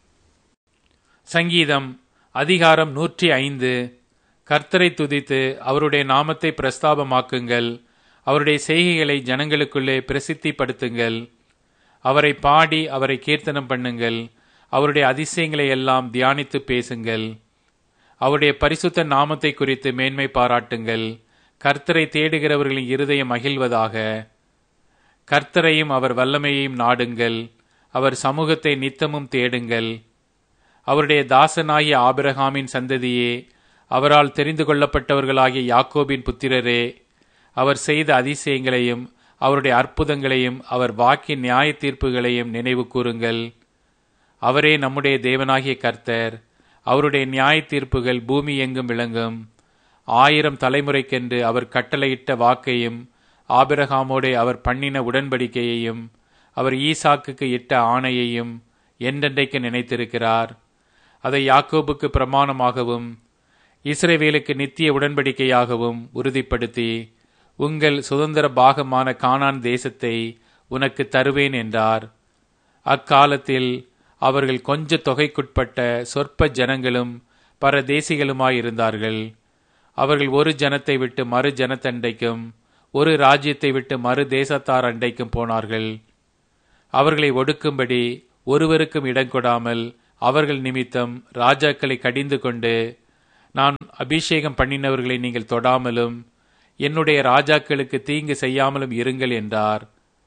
சங்கீதம் அதிகாரம் நூற்றி ஐந்து. கர்த்தரை துதித்து அவருடைய நாமத்தை பிரஸ்தாபமாக்குங்கள். அவருடைய செய்கைகளை ஜனங்களுக்குள்ளே பிரசித்திப்படுத்துங்கள். அவரை பாடி அவரை கீர்த்தனம் பண்ணுங்கள். அவருடைய அதிசயங்களை எல்லாம் தியானித்து பேசுங்கள். அவருடைய பரிசுத்த நாமத்தை குறித்து மேன்மை பாராட்டுங்கள். கர்த்தரை தேடுகிறவர்களின் இருதயம் மகிழ்வதாக. கர்த்தரையும் அவர் வல்லமையையும் நாடுங்கள். அவர் சமூகத்தை நித்தமும் தேடுங்கள். அவருடைய தாசனாகிய ஆபிரகாமின் சந்ததியே, அவரால் தெரிந்து கொள்ளப்பட்டவர்களாகிய யாக்கோபின் புத்திரரே, அவர் செய்த அதிசயங்களையும் அவருடைய அற்புதங்களையும் அவர் வாக்கின் நியாய தீர்ப்புகளையும் நினைவு கூறுங்கள். அவரே நம்முடைய தேவனாகிய கர்த்தர். அவருடைய நியாய தீர்ப்புகள் பூமி எங்கும் விளங்கும். ஆயிரம் தலைமுறைக்கென்று அவர் கட்டளையிட்ட வாக்கையும் ஆபிரகாமோடே அவர் பண்ணின உடன்படிக்கையையும் அவர் ஈசாக்குக்கு இட்ட ஆணையையும் என்றென்றைக்கு நினைத்திருக்கிறார். அதை யாக்கோபுக்கு பிரமாணமாகவும் இஸ்ரவேலுக்கு நித்திய உடன்படிக்கையாகவும் உறுதிப்படுத்தி உங்கள் சுதந்திர பாகமான கானான் தேசத்தை உனக்கு தருவேன் என்றார். அக்காலத்தில் அவர்கள் கொஞ்ச தொகைக்குட்பட்ட சொற்ப ஜனங்களும் பரதேசிகளுமாயிருந்தார்கள். அவர்கள் ஒரு ஜனத்தை விட்டு மறு ஜனத்தண்டைக்கும் ஒரு ராஜ்யத்தை விட்டு மறு தேசத்தார் அண்டைக்கும் போனார்கள். அவர்களை ஒடுக்கும்படி ஒருவருக்கும் இடம் கொடாமல் அவர்கள் நிமித்தம் ராஜாக்களை கடிந்து கொண்டு, நான் அபிஷேகம் பண்ணினவர்களை நீங்கள் தொடாமலும் என்னுடைய ராஜாக்களுக்கு தீங்கு செய்யாமலும் இருங்கள் என்றார்.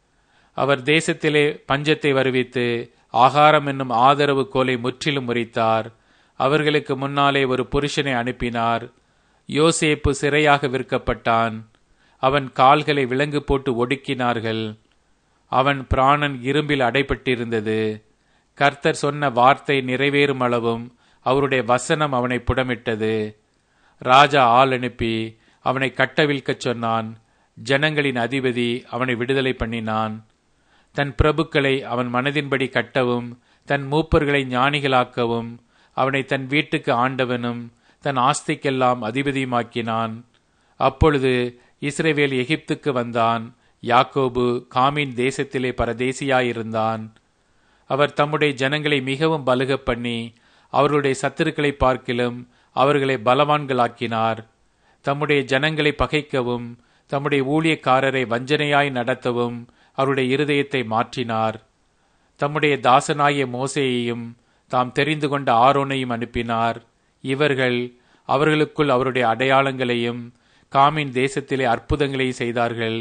அவர் தேசத்திலே பஞ்சத்தை வருவித்து ஆகாரம் என்னும் ஆதரவு கோலை முற்றிலும் முறித்தார். அவர்களுக்கு முன்னாலே ஒரு புருஷனை அனுப்பினார். யோசேப்பு சிறையாக விற்கப்பட்டான். அவன் கால்களை விலங்கு போட்டு ஒடுக்கினார்கள். அவன் பிராணன் இரும்பில் அடைபட்டிருந்தது. கர்த்தர் சொன்ன வார்த்தை நிறைவேறும் அளவும் அவருடைய வசனம் அவனை புடமிட்டது. ராஜா ஆள் அனுப்பி அவனை கட்டவிழ்க்கச் சொன்னான். ஜனங்களின் அதிபதி அவனை விடுதலை பண்ணினான். தன் பிரபுக்களை அவன் மனதின்படி கட்டவும் தன் மூப்பர்களை ஞானிகளாக்கவும் அவனை தன் வீட்டுக்கு ஆண்டவனும் தன் ஆஸ்திக்கெல்லாம் அதிபதியுமாக்கினான். அப்பொழுது இஸ்ரவேல் எகிப்துக்கு வந்தான். யாக்கோபு காமின் தேசத்திலே பரதேசியாயிருந்தான். அவர் தம்முடைய ஜனங்களை மிகவும் பலுக பண்ணி அவர்களுடைய சத்துருக்களை பார்க்கிலும் அவர்களை பலவான்களாக்கினார். தம்முடைய ஜனங்களை பகைக்கவும் தம்முடைய ஊழியக்காரரை வஞ்சனையாய் நடத்தவும் அவருடைய இருதயத்தை மாற்றினார். தம்முடைய தாசனாகிய மோசேயையும் தாம் தெரிந்து கொண்ட ஆரோனையும் அனுப்பினார். இவர்கள் அவர்களுக்குள் அவருடைய அடையாளங்களையும் காமின் தேசத்திலே அற்புதங்களையும் செய்தார்கள்.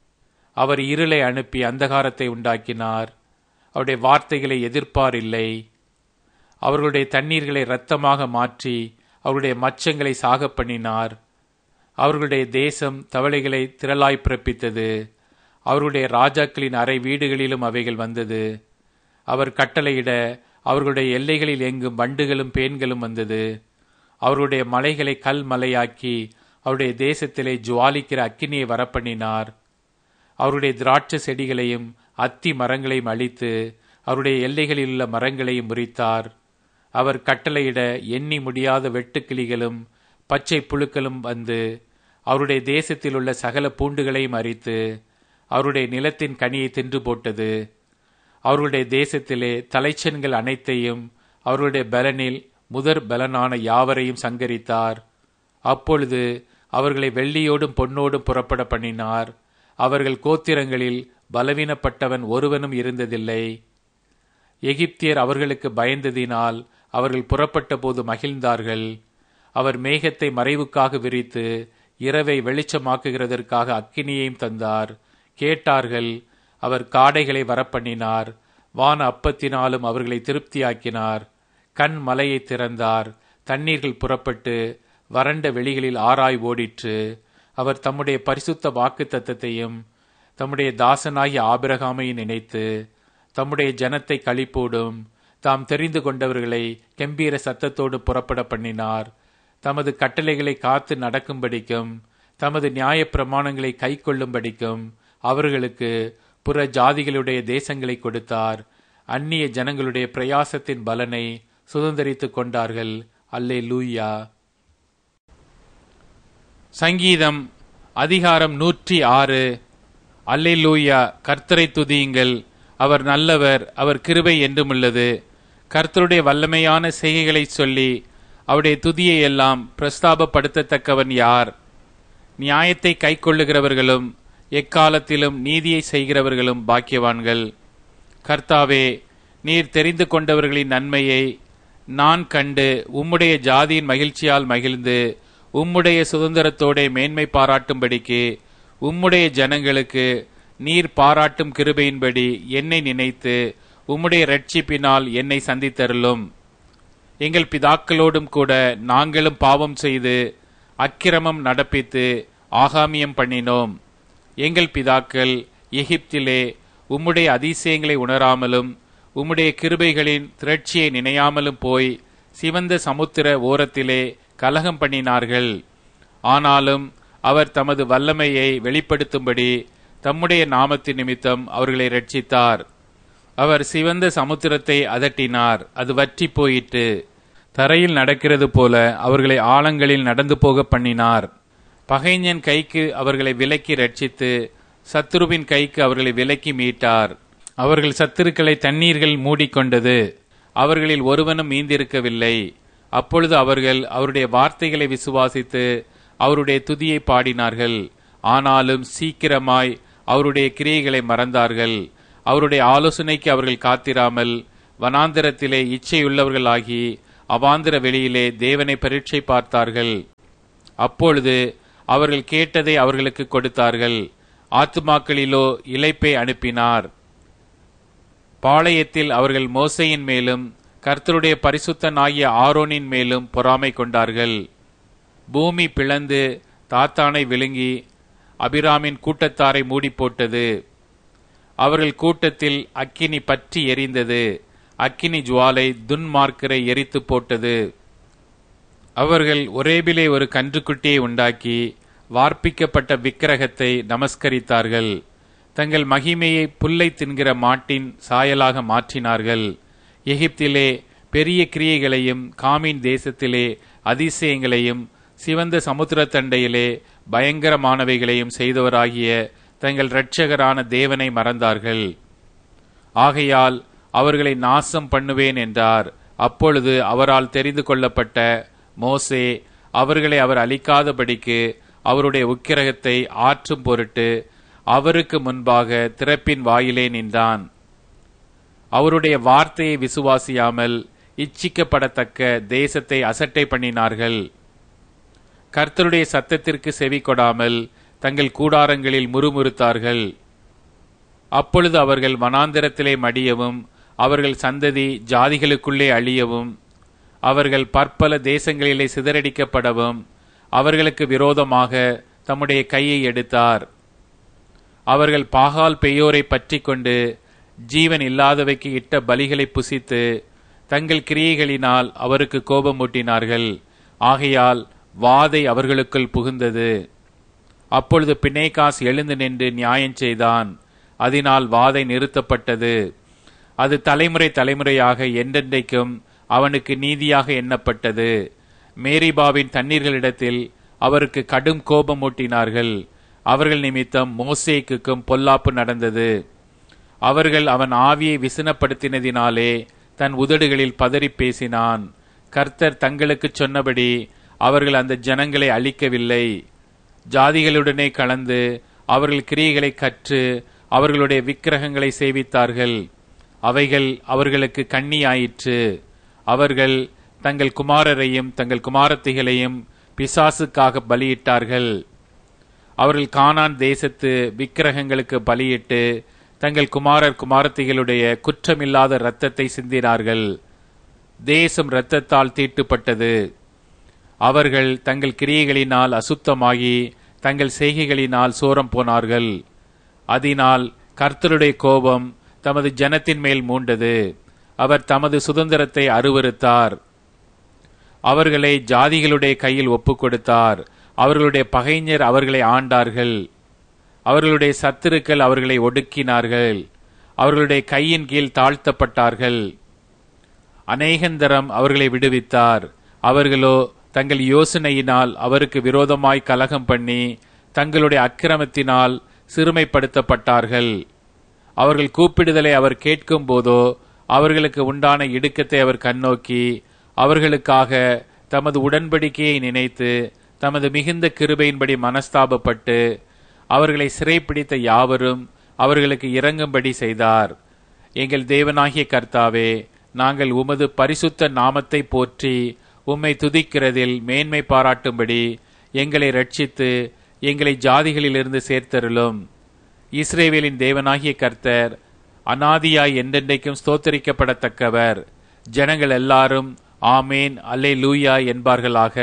அவர் இருளை அனுப்பி அந்தகாரத்தை உண்டாக்கினார். அவருடைய வார்த்தைகளை எதிர்ப்பார் இல்லை. அவர்களுடைய தண்ணீர்களை இரத்தமாக மாற்றி அவருடைய மச்சங்களை சாக பண்ணினார். அவர்களுடைய தேசம் தவளைகளை திரளாய் பிறப்பித்தது. அவர்களுடைய ராஜாக்களின் அறை வீடுகளிலும் அவைகள் வந்தது. அவர் கட்டளையிட அவர்களுடைய எல்லைகளில் எங்கும் வண்டுகளும் பேன்களும் வந்தது. அவர்களுடைய மலைகளை கல் மலையாக்கி அவருடைய தேசத்திலே ஜுவாலிக்கிற அக்கினியை வரப்பண்ணினார். அவருடைய திராட்சை செடிகளையும் அத்தி மரங்களையும் அழித்து அவருடைய எல்லைகளில் உள்ள மரங்களையும் முறித்தார். அவர் கட்டளையிட எண்ணி முடியாத வெட்டுக்கிளிகளும் பச்சை புழுக்களும் வந்து அவருடைய தேசத்தில் உள்ள சகல பூண்டுகளையும் அரித்து அவருடைய நிலத்தின் கனியை தின்று போட்டது. அவருடைய தேசத்திலே தலைச்சன்கள் அனைத்தையும் அவருடைய பலனில் முதற் பலனான யாவரையும் சங்கரித்தார். அப்பொழுது அவர்களை வெள்ளியோடும் பொன்னோடும் புறப்பட பண்ணினார். அவர்கள் கோத்திரங்களில் பலவீனப்பட்டவன் ஒருவனும் இருந்ததில்லை. எகிப்தியர் அவர்களுக்கு பயந்ததினால் அவர்கள் புறப்பட்ட போது மகிழ்ந்தார்கள். அவர் மேகத்தை மறைவுக்காக விரித்து இரவை வெளிச்சமாக்குகிறதற்காக அக்கினியையும் தந்தார். கேட்டார்கள். அவர் காடைகளை வரப்பண்ணினார். வான அப்பத்தினாலும் அவர்களை திருப்தியாக்கினார். கண் மலையை திறந்தார். தண்ணீர்கள் புறப்பட்டு வறண்ட வெளிகளில் ஆராய் ஓடிற்று. அவர் தம்முடைய பரிசுத்த வாக்கு தத்தத்தையும் தம்முடைய தாசனாகிய ஆபிரகாமை நினைத்து தம்முடைய ஜனத்தை களிப்போடும் தாம் தெரிந்து கொண்டவர்களை கெம்பீர சத்தத்தோடு புறப்பட பண்ணினார். தமது கட்டளைகளை காத்து நடக்கும்படிக்கும் தமது நியாய பிரமாணங்களை கை கொள்ளும்படிக்கும் அவர்களுக்கு புற ஜாதிகளுடைய தேசங்களை கொடுத்தார். அந்நிய ஜனங்களுடைய பிரயாசத்தின் பலனை சுதந்தரித்துக் கொண்டார்கள். அல்லேலூயா. சங்கீதம் அதிகாரம் நூற்றி ஆறு. அல்லேலூயா. கர்த்தரை துதியுங்கள். அவர் நல்லவர், அவர் கிருபை என்றுமுள்ளது. கர்த்தருடைய வல்லமையான செய்கைகளை சொல்லி அவருடைய துதியை எல்லாம் பிரஸ்தாபப்படுத்தத்தக்கவன் யார்? நியாயத்தை கை கொள்ளுகிறவர்களும் எக்காலத்திலும் நீதியை செய்கிறவர்களும் பாக்கியவான்கள். கர்த்தாவே, நீர் தெரிந்து கொண்டவர்களின் நன்மையை நான் கண்டு உம்முடைய ஜாதியின் மகிழ்ச்சியால் மகிழ்ந்து உம்முடைய சுதந்திரத்தோட மேன்மை பாராட்டும்படிக்கு உம்முடைய ஜனங்களுக்கு நீர் பாராட்டும் கிருபையின்படி என்னை நினைத்து உம்முடைய இரட்சிப்பினால் என்னை சந்தித்தருளும். எங்கள் பிதாக்களோடும் கூட நாங்களும் பாவம் செய்து அக்கிரமம் நடப்பித்து ஆகாமியம் பண்ணினோம். எங்கள் பிதாக்கள் எகிப்திலே உம்முடைய அதிசயங்களை உணராமலும் உம்முடைய கிருபைகளின் திரட்சியை நினையாமலும் போய் சிவந்த சமுத்திர ஓரத்திலே கலகம் பண்ணினார்கள். ஆனாலும் அவர் தமது வல்லமையை வெளிப்படுத்தும்படி தம்முடைய நாமத்தின் நிமித்தம் அவர்களை இரட்சித்தார். அவர் சிவந்த சமுத்திரத்தை அதட்டினார், அது வற்றி போயிற்று. தரையில் நடக்கிறது போல அவர்களை ஆழங்களில் நடந்து போக பண்ணினார். பகைஞன் கைக்கு அவர்களை விலக்கி ரட்சித்து சத்துருவின் கைக்கு அவர்களை விலக்கி மீட்டார். அவர்கள் சத்துருக்களை தண்ணீர்கள் மூடிக்கொண்டது. அவர்களில் ஒருவனும் மீந்திருக்கவில்லை. அப்பொழுது அவர்கள் அவருடைய வார்த்தைகளை விசுவாசித்து அவருடைய துதியை பாடினார்கள். ஆனாலும் சீக்கிரமாய் அவருடைய கிரியைகளை மறந்தார்கள். அவருடைய ஆலோசனைக்கு அவர்கள் காத்திராமல் வனாந்திரத்திலே இச்சையுள்ளவர்களாகி அவாந்திர வெளியிலே தேவனை பரீட்சை பார்த்தார்கள். அப்பொழுது அவர்கள் கேட்டதை அவர்களுக்கு கொடுத்தார்கள். ஆத்துமாக்களிலோ இளைப்பை அனுப்பினார். பாளையத்தில் அவர்கள் மோசேயின் மேலும் கர்த்தருடைய பரிசுத்தனாகிய ஆரோனின் மேலும் பொறாமை கொண்டார்கள். பூமி பிளந்து தாத்தானை விழுங்கி அபிராமின் கூட்டத்தாரை மூடி போட்டது. அவர்கள் கூட்டத்தில் அக்கினி பற்றி எரிந்தது. அக்கினி ஜுவாலை துன்மார்க்கரை எரித்து போட்டது. அவர்கள் ஒரேபிலே ஒரு கன்றுக்குட்டியை உண்டாக்கி வார்ப்பிக்கப்பட்ட விக்கிரகத்தை நமஸ்கரித்தார்கள். தங்கள் மகிமையை புல்லை தின்கிற மாட்டின் சாயலாக மாற்றினார்கள். எகிப்திலே பெரிய கிரியைகளையும் காமின் தேசத்திலே அதிசயங்களையும் சிவந்த சமுத்திர தண்டையிலே பயங்கரமானவைகளையும் செய்தவராகிய தங்கள் இரட்சகரான தேவனை மறந்தார்கள். ஆகையால் அவர்களை நாசம் பண்ணுவேன் என்றார். அப்பொழுது அவரால் தெரிந்து கொள்ளப்பட்ட மோசே அவர்களை அவர் அழிக்காதபடிக்கு அவருடைய உக்கிரகத்தை ஆற்றும் பொருட்டு அவருக்கு முன்பாக திறப்பின் வாயிலே நின்றான். அவருடைய வார்த்தையை விசுவாசியாமல் இச்சிக்கப்படத்தக்க தேசத்தை அசட்டை பண்ணினார்கள். கர்த்தருடைய சத்தத்திற்கு செவி கொடாமல் தங்கள் கூடாரங்களில் முறுமுறுத்தார்கள். அப்பொழுது அவர்கள் வனாந்திரத்திலே மடியவும் அவர்கள் சந்ததி ஜாதிகளுக்குள்ளே அழியவும் அவர்கள் பற்பல தேசங்களிலே சிதறடிக்கப்படவும் அவர்களுக்கு விரோதமாக தம்முடைய கையை எடுத்தார். அவர்கள் பாகால் பெயோரை பற்றி கொண்டு ஜீவன் இல்லாதவைக்கு இட்ட பலிகளை புசித்து தங்கள் கிரியைகளினால் அவருக்கு கோபமூட்டினார்கள். ஆகையால் வாதை அவர்களுக்குள் புகுந்தது. அப்பொழுது பினேகாஸ் எழுந்து நின்று நியாயம் செய்தான். அதனால் வாதை நிறுத்தப்பட்டது. அது தலைமுறை தலைமுறையாக என்றென்றைக்கும் அவனுக்கு நீதியாக எண்ணப்பட்டது. மேரிபாவின் தண்ணீர்களிடத்தில் அவருக்கு கடும் கோபம் ஊட்டினார்கள். அவர்கள் நிமித்தம் மோசேக்குக்கும் பொல்லாப்பு நடந்தது. அவர்கள் அவன் ஆவியை விசனப்படுத்தினதினாலே தன் உதடுகளில் பதறி பேசினான். கர்த்தர் தங்களுக்கு சொன்னபடி அவர்கள் அந்த ஜனங்களை அழிக்கவில்லை. ஜாதிகளுடனே கலந்து அவர்கள் கிரியைகளை கற்று அவர்களுடைய விக்கிரகங்களை சேவித்தார்கள். அவைகள் அவர்களுக்கு கண்ணியாயிற்று. அவர்கள் தங்கள் குமாரரையும் தங்கள் குமாரத்திகளையும் பிசாசுக்காக பலியிட்டார்கள். அவர்கள் கானான் தேசத்து விக்கிரகங்களுக்கு பலியிட்டு தங்கள் குமாரர் குமாரத்திகளுடைய குற்றமில்லாத இரத்தத்தை சிந்தினார்கள். தேசம் இரத்தத்தால் தீட்டுப்பட்டது. அவர்கள் தங்கள் கிரியைகளினால் அசுத்தமாகி தங்கள் செய்கைகளினால் சோரம் போனார்கள். அதனால் கர்த்தருடைய கோபம் தமது ஜனத்தின் மேல் மூண்டது. அவர் தமது சுதந்திரத்தை அருவருத்தார். அவர்களை ஜாதிகளுடைய கையில் ஒப்புக் கொடுத்தார். அவர்களுடைய பகைஞர் அவர்களை ஆண்டார்கள். அவர்களுடைய சத்துருக்கள் அவர்களை ஒடுக்கினார்கள். அவர்களுடைய கையின் கீழ் தாழ்த்தப்பட்டார்கள். அநேகந்தரம் அவர்களை விடுவித்தார். அவர்களோ தங்கள் யோசனையினால் அவருக்கு விரோதமாய் கலகம் பண்ணி தங்களுடைய அக்கிரமத்தினால் சிறுமைப்படுத்தப்பட்டார்கள். அவர்கள் கூப்பிடுதலை அவர் கேட்கும் போதோ அவர்களுக்கு உண்டான இடுக்கத்தை அவர் கண்ணோக்கி அவர்களுக்காக தமது உடன்படிக்கையை நினைத்து தமது மிகுந்த கிருபையின்படி மனஸ்தாபப்பட்டு அவர்களை சிறைப்பிடித்த யாவரும் அவர்களுக்கு இரங்கும்படி செய்தார். எங்கள் தேவனாகிய கர்த்தாவே, நாங்கள் உமது பரிசுத்த நாமத்தை போற்றி உம்மை துதிக்கிறதில் மேன்மை பாராட்டும்படி எங்களை ரட்சித்து எங்களை ஜாதிகளிலிருந்து சேர்த்தருளும். இஸ்ரவேலின் தேவனாகிய கர்த்தர் அநாதியாய் என்றென்றைக்கும் ஸ்தோத்தரிக்கப்படத்தக்கவர். ஜனங்கள் எல்லாரும் ஆமேன் அல்லேலூயா என்பார்களாக.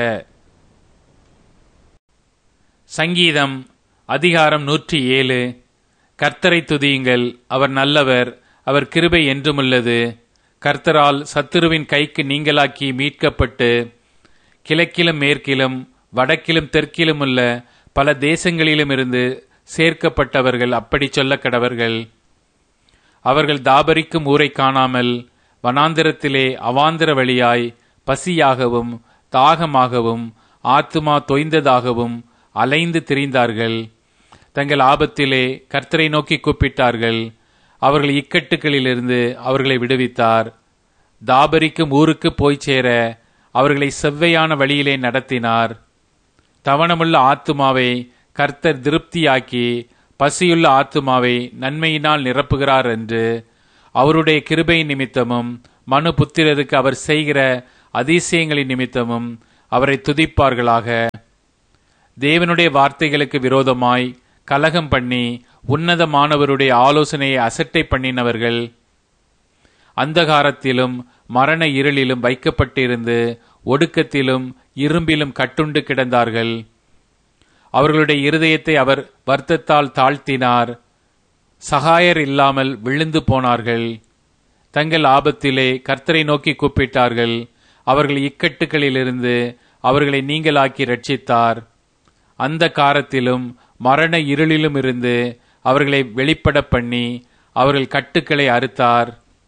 சங்கீதம் அதிகாரம் நூற்றி ஏழு. கர்த்தரை துதியுங்கள், அவர் நல்லவர், அவர் கிருபை என்றுமுள்ளது. கர்த்தரால் சத்துருவின் கைக்கு நீங்களாக்கி மீட்கப்பட்டு கிழக்கிலும் மேற்கிலும் வடக்கிலும் தெற்கிலும் உள்ள பல தேசங்களிலும் இருந்து சேர்க்கப்பட்டவர்கள் அப்படி சொல்ல கடவர்கள். அவர்கள் தாபரிக்கும் ஊரை காணாமல் வனாந்திரத்திலே அவாந்திர வழியாய் பசியாகவும் தாகமாகவும் ஆத்துமா தொய்ந்ததாகவும் அலைந்து திரிந்தார்கள். தங்கள் ஆபத்திலே கர்த்தரை நோக்கி கூப்பிட்டார்கள். அவர்கள் இக்கட்டுகளிலிருந்து அவர்களை விடுவித்தார். தாபரிக்கும் ஊருக்கு போய் சேர அவர்களை செவ்வையான வழியிலே நடத்தினார். தவணமுள்ள ஆத்துமாவை கர்த்தர் திருப்தியாக்கி பசியுள்ள ஆத்துமாவை நன்மையினால் நிரப்புகிறார் என்று அவருடைய கிருபை நிமித்தமும் மனு புத்திரருக்கு அவர் செய்கிற அதிசயங்களின் நிமித்தமும் அவரை துதிப்பார்களாக. தேவனுடைய வார்த்தைகளுக்கு விரோதமாய் கலகம் பண்ணி உன்னதமானவருடைய ஆலோசனையை அசட்டை பண்ணினவர்கள் அந்தகாரத்திலும் மரண இருளிலும் வைக்கப்பட்டிருந்து ஒடுக்கத்திலும் இரும்பிலும் கட்டுண்டு கிடந்தார்கள். அவர்களுடைய இருதயத்தை அவர் வருத்தத்தால் தாழ்த்தினார். சகாயர் இல்லாமல் விழுந்து போனார்கள். தங்கள் ஆபத்திலே கர்த்தரை நோக்கி கூப்பிட்டார்கள். அவர்கள் இக்கட்டுகளிலிருந்து அவர்களை நீங்களாக்கி ரட்சித்தார். அந்த காரத்திலும் மரண இருளிலும் இருந்து அவர்களை வெளிப்பட பண்ணி அவர்கள் கட்டுக்களை அறுத்தார்.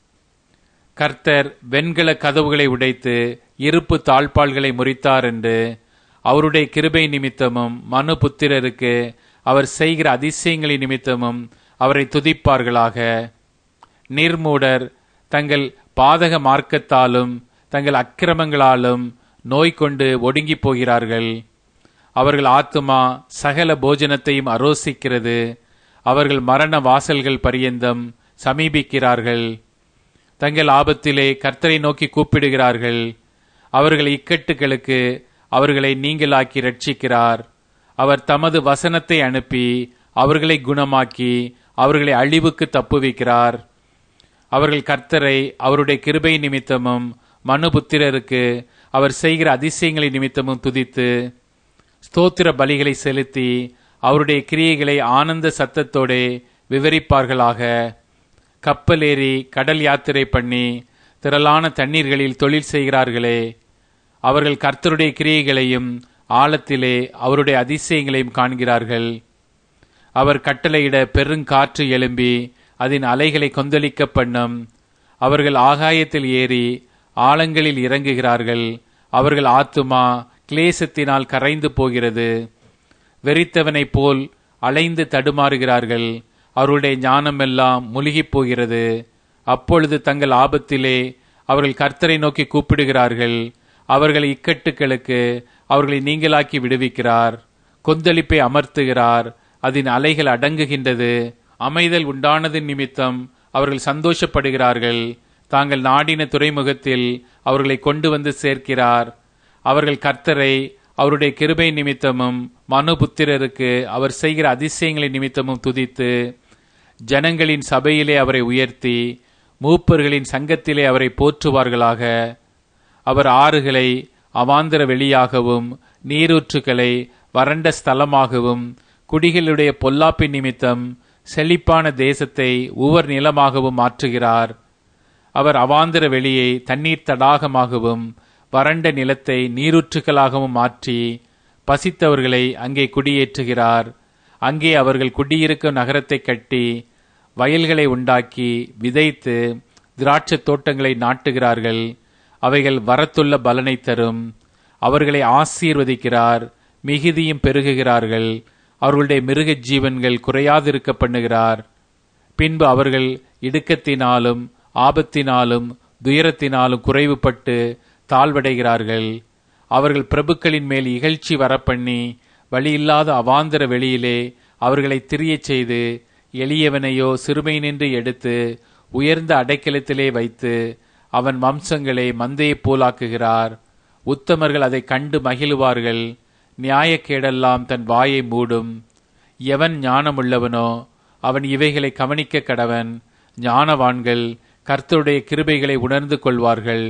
கர்த்தர் வெண்கல கதவுகளை உடைத்து இருப்பு தாழ்பாள்களை முறித்தார் என்று அவருடைய கிருபை நிமித்தமும் மனு புத்திரருக்கு அவர் செய்கிற அதிசயங்களின் நிமித்தமும் அவரை துதிப்பார்களாக. நிர்மூடர் தங்கள் பாதக மார்க்கத்தாலும் தங்கள் அக்கிரமங்களாலும் நோய் கொண்டு ஒடுங்கி போகிறார்கள். அவர்கள் ஆத்துமா சகல போஜனத்தையும் அரோசிக்கிறது. அவர்கள் மரண வாசல்கள் பரியந்தம் சமீபிக்கிறார்கள். தங்கள் ஆபத்திலே கர்த்தரை நோக்கி கூப்பிடுகிறார்கள். அவர்கள் இக்கட்டுகளுக்கு அவர்களை நீங்களாக்கி ரட்சிக்கிறார். அவர் தமது வசனத்தை அனுப்பி அவர்களை குணமாக்கி அவர்களை அழிவுக்கு தப்புவிக்கிறார். அவர்கள் கர்த்தரை அவருடைய கிருபை நிமித்தமும் மனுபுத்திரருக்கு அவர் செய்கிற அதிசயங்களின் நிமித்தமும் துதித்து ஸ்தோத்திர பலிகளை செலுத்தி அவருடைய கிரியைகளை ஆனந்த சத்தத்தோடு விவரிப்பார்களாக. கப்பல் ஏறி கடல் யாத்திரை பண்ணி திரளான தண்ணீர்களில் தொழில் செய்கிறார்களே, அவர்கள் கர்த்தருடைய கிரியைகளையும் ஆழத்திலே அவருடைய அதிசயங்களையும் காண்கிறார்கள். அவர் கட்டளையிட பெருங்காற்று எழும்பி அதன் அலைகளை கொந்தளிக்க பண்ணும். அவர்கள் ஆகாயத்தில் ஏறி ஆழங்களில் இறங்குகிறார்கள். அவர்கள் ஆத்துமா கிளேசத்தினால் கரைந்து போகிறது. வெறித்தவனைப் போல் அலைந்து தடுமாறுகிறார்கள். அவருடைய ஞானமெல்லாம் முழுகி போகிறது. அப்பொழுது தங்கள் ஆபத்திலே அவர்கள் கர்த்தரை நோக்கி கூப்பிடுகிறார்கள். அவர்கள் இக்கட்டுகளுக்கு அவர்களை நீங்களாக்கி விடுவிக்கிறார். கொந்தளிப்பை அமர்த்துகிறார். அதன் அலைகள் அடங்குகின்றது. அமைதல் உண்டானதின் நிமித்தம் அவர்கள் சந்தோஷப்படுகிறார்கள். தாங்கள் நாடின துறைமுகத்தில் அவர்களை கொண்டு வந்து சேர்க்கிறார். அவர்கள் கர்த்தரை அவருடைய கிருபை நிமித்தமும் மனுபுத்திரருக்கு அவர் செய்கிற அதிசயங்களின் நிமித்தமும் துதித்து ஜனங்களின் சபையிலே அவரை உயர்த்தி மூப்பர்களின் சங்கத்திலே அவரை போற்றுவார்களாக. அவர் ஆறுகளை அவாந்தர வெளியாகவும் நீரூற்றுகளை வறண்ட ஸ்தலமாகவும் குடிகளுடைய பொல்லாப்பின் நிமித்தம் செழிப்பான தேசத்தை உவர் நிலமாகவும் மாற்றுகிறார். அவர் அவாந்தர வெளியை தண்ணீர் தடாகமாகவும் வறண்ட நிலத்தை நீரூற்றுகளாகவும் மாற்றி பசித்தவர்களை அங்கே குடியேற்றுகிறார். அங்கே அவர்கள் குடியிருக்கும் நகரத்தை கட்டி வயல்களை உண்டாக்கி விதைத்து திராட்சை தோட்டங்களை நாட்டுகிறார்கள். அவைகள் வரத்துள்ள பலனை தரும். அவர்களை ஆசீர்வதிக்கிறார். மிகுதியும் பெருகுகிறார்கள். அவர்களுடைய மிருக ஜீவன்கள் குறையாதிருக்க பண்ணுகிறார். பின்பு அவர்கள் இடுக்கத்தினாலும் ஆபத்தினாலும் துயரத்தினாலும் குறைவுபட்டு தாழ்வடைகிறார்கள். அவர்கள் பிரபுக்களின் மேல் இகழ்ச்சி வரப்பண்ணி வழியில்லாத அவாந்தர வெளியிலே அவர்களை திரியச் செய்து எளியவனையோ சிறுமை நின்று எடுத்து உயர்ந்த அடைக்கலத்திலே வைத்து அவன் வம்சங்களை மந்தையைப் போலாக்குகிறார். உத்தமர்கள் அதை கண்டு மகிழுவார்கள். நியாயக்கேடெல்லாம் தன் வாயை மூடும். எவன் ஞானமுள்ளவனோ அவன் இவைகளை கவனிக்க கடவன். ஞானவான்கள் கர்த்தருடைய கிருபைகளை உணர்ந்து கொள்வார்கள்.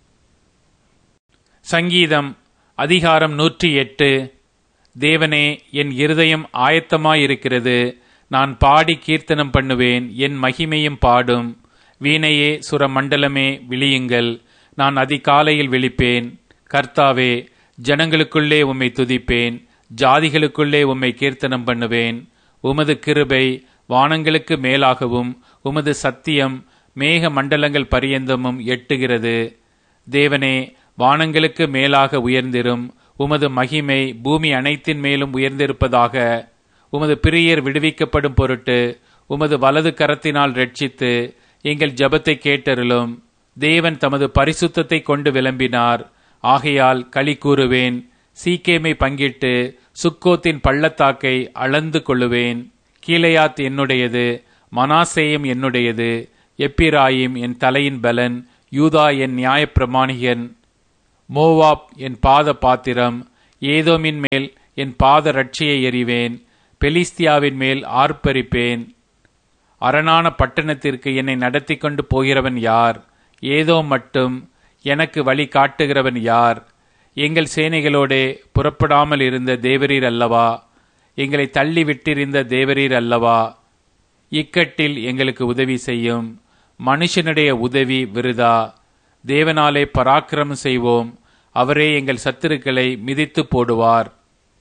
சங்கீதம் அதிகாரம் நூற்றி எட்டு. தேவனே, என் இருதயம் ஆயத்தமாயிருக்கிறது. நான் பாடி கீர்த்தனம் பண்ணுவேன். என் மகிமையும் பாடும். வீணையே சுரமண்டலமே விழியுங்கள். நான் அதிகாலையில் விழிப்பேன். கர்த்தாவே, ஜனங்களுக்குள்ளே உம்மை துதிப்பேன். ஜாதிகளுக்குள்ளே உம்மை கீர்த்தனம் பண்ணுவேன். உமது கிருபை வானங்களுக்கு மேலாகவும் உமது சத்தியம் மேக மண்டலங்கள் பரியந்தமும் எட்டுகிறது. தேவனே, வானங்களுக்கு மேலாக உயர்ந்திரும். உமது மகிமை பூமி அனைத்தின் மேலும் உயர்ந்திருப்பதாக. உமது பிரியர் விடுவிக்கப்படும் பொருட்டு உமது வலது கரத்தினால் ரட்சித்து எங்கள் ஜெபத்தை கேட்டருளும். தேவன் தமது பரிசுத்தத்தை கொண்டு விளம்பினார். ஆகையால் களி கூறுவேன். சீக்கேமை பங்கிட்டு சுக்கோத்தின் பள்ளத்தாக்கை அளந்து கொள்ளுவேன். கீலேயாத் என்னுடையது, மனாசேயும் என்னுடையது, எப்பிராயிம் என் தலையின் பலன், யூதா என் நியாயப்பிரமாணிகன், மோவாப் என் பாத பாத்திரம், ஏதோமின் மேல் என் பாத ரட்சியை எறிவேன், பெலிஸ்தியாவின் மேல் ஆர்ப்பரிப்பேன். அரணான பட்டணத்திற்கு என்னை நடத்தி கொண்டு போகிறவன் யார்? ஏதோ மட்டும் எனக்கு வழி காட்டுகிறவன் யார்? எங்கள் சேனைகளோடே புறப்படாமல் இருந்த தேவரீர் அல்லவா? எங்களை தள்ளி விட்டிருந்த தேவரீர் அல்லவா? இக்கட்டில் எங்களுக்கு உதவி செய்யும். மனுஷனுடைய உதவி விருதா. தேவனாலே பராக்கிரமம் செய்வோம். அவரே எங்கள் சத்துருக்களை மிதித்து போடுவார்.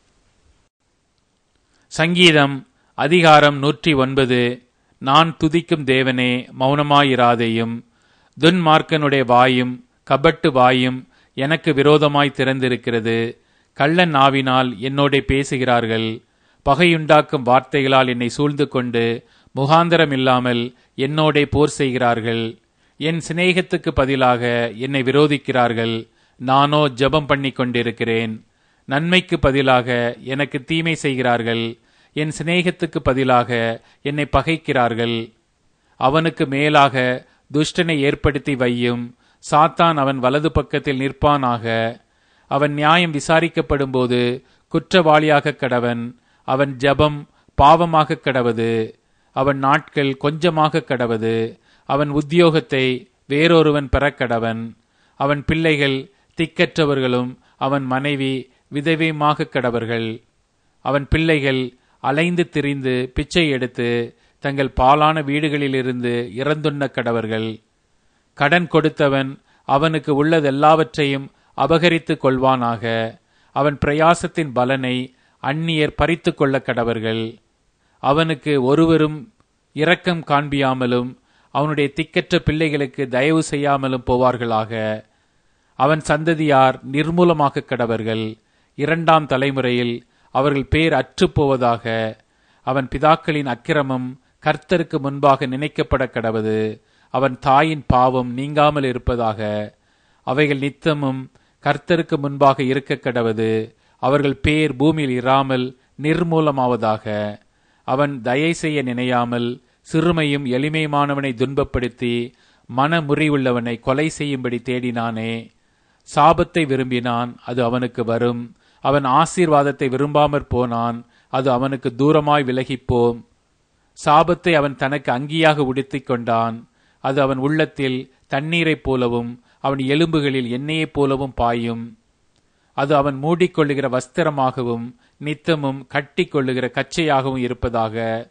சங்கீதம் அதிகாரம் நூற்றி ஒன்பது. நான் துதிக்கும் தேவனே, மௌனமாயிராதேயும். துன்மார்க்கனுடைய வாயும் கபட்டு வாயும் எனக்கு விரோதமாய் திறந்திருக்கிறது. கள்ளன் நாவினால் என்னோடே பேசுகிறார்கள். பகையுண்டாக்கும் வார்த்தைகளால் என்னை சூழ்ந்து கொண்டு முகாந்தரம் இல்லாமல் என்னோடே போர் செய்கிறார்கள். என் சிநேகத்துக்கு பதிலாக என்னை விரோதிக்கிறார்கள். நானோ ஜெபம் பண்ணி கொண்டிருக்கிறேன். நன்மைக்கு பதிலாக எனக்கு தீமை செய்கிறார்கள். என் சிநேகத்துக்கு பதிலாக என்னை பகைக்கிறார்கள். அவனுக்கு மேலாக துஷ்டனை ஏற்படுத்தி வையும். சாத்தான் அவன் வலது பக்கத்தில் நிற்பானாக. அவன் நியாயம் விசாரிக்கப்படும் போது குற்றவாளியாக கடவன். அவன் ஜெபம் பாவமாக கடவது. அவன் நாட்கள் கொஞ்சமாக கடவது. அவன் உத்தியோகத்தை வேறொருவன் பெறக்கடவன். அவன் பிள்ளைகள் திக்கற்றவர்களும் அவன் மனைவி விதவையுமாக கடவர்கள். அவன் பிள்ளைகள் அலைந்து திரிந்து பிச்சை எடுத்து தங்கள் பாலான வீடுகளிலிருந்து இறந்துண்ண கடவர்கள். கடன் கொடுத்தவன் அவனுக்கு உள்ளதெல்லாவற்றையும் அபகரித்து கொள்வானாக. அவன் பிரயாசத்தின் பலனை அந்நியர் பறித்து கொள்ள கடவர்கள். அவனுக்கு ஒருவரும் இரக்கம் காண்பியாமலும் அவனுடைய திக்கற்ற பிள்ளைகளுக்கு தயவு செய்யாமலும் போவார்களாக. அவன் சந்ததியார் நிர்மூலமாக கடவர்கள். இரண்டாம் தலைமுறையில் அவர்கள் பேர் அற்று போவதாக. அவன் பிதாக்களின் அக்கிரமம் கர்த்தருக்கு முன்பாக நினைக்கப்பட கடவது. அவன் தாயின் பாவம் நீங்காமல் இருப்பதாக. அவைகள் நித்தமும் கர்த்தருக்கு முன்பாக இருக்க கடவது. அவர்கள் பேர் பூமியில் இராமல் நிர்மூலமாவதாக. அவன் தயை செய்ய நினையாமல் சிறுமையும் எளிமையுமானவனை துன்பப்படுத்தி மனமுறிவுள்ளவனை கொலை செய்யும்படி தேடினானே. சாபத்தை விரும்பினான், அது அவனுக்கு வரும். அவன் ஆசீர்வாதத்தை விரும்பாமற் போனான், அது அவனுக்கு தூரமாய் விலகிப்போம். சாபத்தை அவன் தனக்கு அங்கியாக உடுத்திக் கொண்டான், அது அவன் உள்ளத்தில் தண்ணீரைப் போலவும் அவன் எலும்புகளில் எண்ணெயைப் போலவும் பாயும். அது அவன் மூடிக்கொள்ளுகிற வஸ்திரமாகவும் நித்தமும் கட்டி கொள்ளுகிற கச்சையாகவும் இருப்பதாக.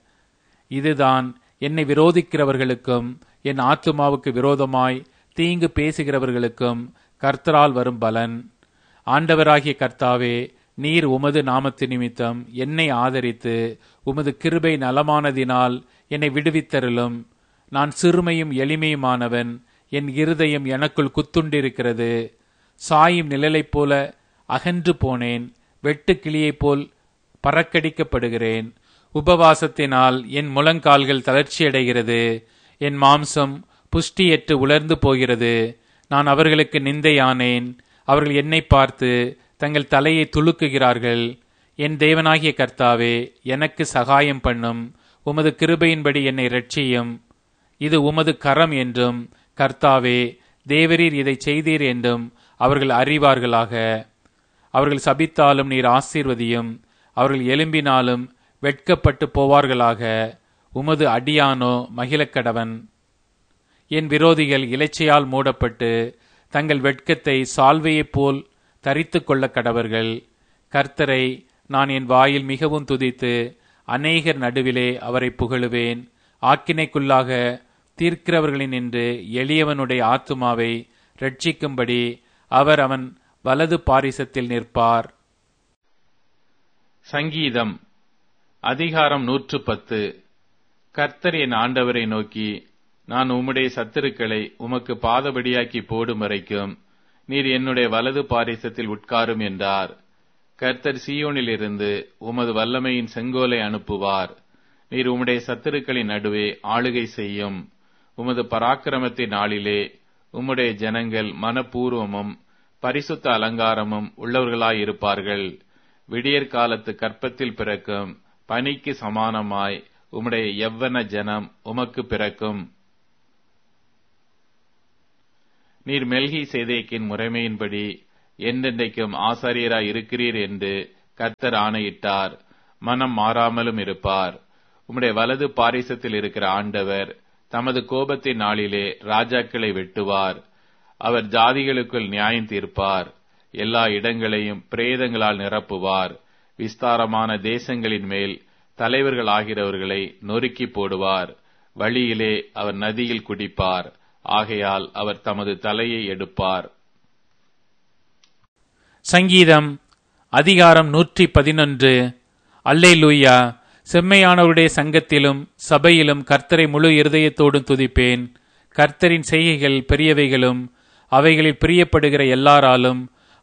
இதுதான் என்னை விரோதிக்கிறவர்களுக்கும் என் ஆத்துமாவுக்கு விரோதமாய் தீங்கு பேசுகிறவர்களுக்கும் கர்த்தரால் வரும் பலன். ஆண்டவராகிய கர்த்தாவே, நீர் உமது நாமத்து நிமித்தம் என்னை ஆதரித்து உமது கிருபை நலமானதினால் என்னை விடுவித்தருளும். நான் சிறுமையும் எளிமையுமானவன். என் இருதயம் எனக்குள் குத்துண்டிருக்கிறது. சாயும் நிழலைப் போல அகன்று போனேன். வெட்டு கிளியைப் போல் பறக்கடிக்கப்படுகிறேன். உபவாசத்தினால் என் முழங்கால்கள் தளர்ச்சியடைகிறது. என் மாம்சம் புஷ்டியற்று உலர்ந்து போகிறது. நான் அவர்களுக்கு நிந்தையானேன். அவர்கள் என்னை பார்த்து தங்கள் தலையை துலுக்குகிறார்கள். என் தேவனாகிய கர்த்தாவே, எனக்கு சகாயம் பண்ணும். உமது கிருபையின்படி என்னை இரட்சியும். இது உமது கரம் என்றும், கர்த்தாவே தேவரீர் இதை செய்தீர் என்றும் அவர்கள் அறிவார்களாக. அவர்கள் சபித்தாலும் நீர் ஆசீர்வதியும். அவர்கள் எழும்பினாலும் வெட்கப்பட்டு போவார்களாக. உமது அடியானோ மகிழக்கடவன். என் விரோதிகள் இலைச்சையால் மூடப்பட்டு தங்கள் வெட்கத்தை சால்வையைப் போல் தரித்து கொள்ள கடவர்கள். கர்த்தரை நான் என் வாயில் மிகவும் துதித்து அநேகர் நடுவிலே அவரை புகழுவேன். ஆக்கினைக்குள்ளாக தீர்க்கிறவர்களினின்று எளியவனுடைய ஆத்துமாவை ரட்சிக்கும்படி அவர் அவன் வலது பாரிசத்தில் நிற்பார். சங்கீதம் அதிகாரம் நூற்று பத்து. கர்த்தர் என் ஆண்டவரை நோக்கி, நான் உம்முடைய சத்துருக்களை உமக்கு பாதபடியாக்கி போடும் வரைக்கும் நீர் என்னுடைய வலது பாரிசத்தில் உட்காரும் என்றார். கர்த்தர் சீயோனிலிருந்து உமது வல்லமையின் செங்கோலை அனுப்புவார். நீர் உம்முடைய சத்துருக்களின் நடுவே ஆளுகை செய்யும். உமது பராக்கிரமத்தின் நாளிலே உம்முடைய ஜனங்கள் மனப்பூர்வமும் பரிசுத்த அலங்காரமும் உள்ளவர்களாயிருப்பார்கள். விடியற் காலத்து கற்பத்தில் பிறக்கும் பனிக்கு சமானமாய் உம்முடைய யவ்வன ஜனம் உமக்கு பிறக்கும். நீர் மெல்கி சேதேக்கின் முறைமையின்படி என்றென்றைக்கும் ஆசாரியராய் இருக்கிறீர் என்று கர்த்தர் ஆணையிட்டார். மனம் மாறாமலும் இருப்பார். உம்முடைய வலது பாரிசத்தில் இருக்கிற ஆண்டவர் தமது கோபத்தின் நாளிலே ராஜாக்களை வெட்டுவார். அவர் ஜாதிகளுக்குள் நியாயம் தீர்ப்பார். எல்லா இடங்களையும் பிரேதங்களால் நிரப்புவார். விஸ்தாரமான தேசங்களின் மேல் தலைவர்கள் ஆகிறவர்களை நொறுக்கி போடுவார். வழியிலே அவர் நதியில் குடிப்பார். ஆகையால் அவர் தமது தலையை எடுப்பார். சங்கீதம் அதிகாரம் நூற்றி பதினொன்று. அல்லேலூயா. செம்மையானவருடைய சங்கத்திலும் சபையிலும் கர்த்தரை முழு இருதயத்தோடும் துதிப்பேன். கர்த்தரின் செய்கைகள் பெரியவைகளும் அவைகளில் பிரியப்படுகிற எல்லாராலும்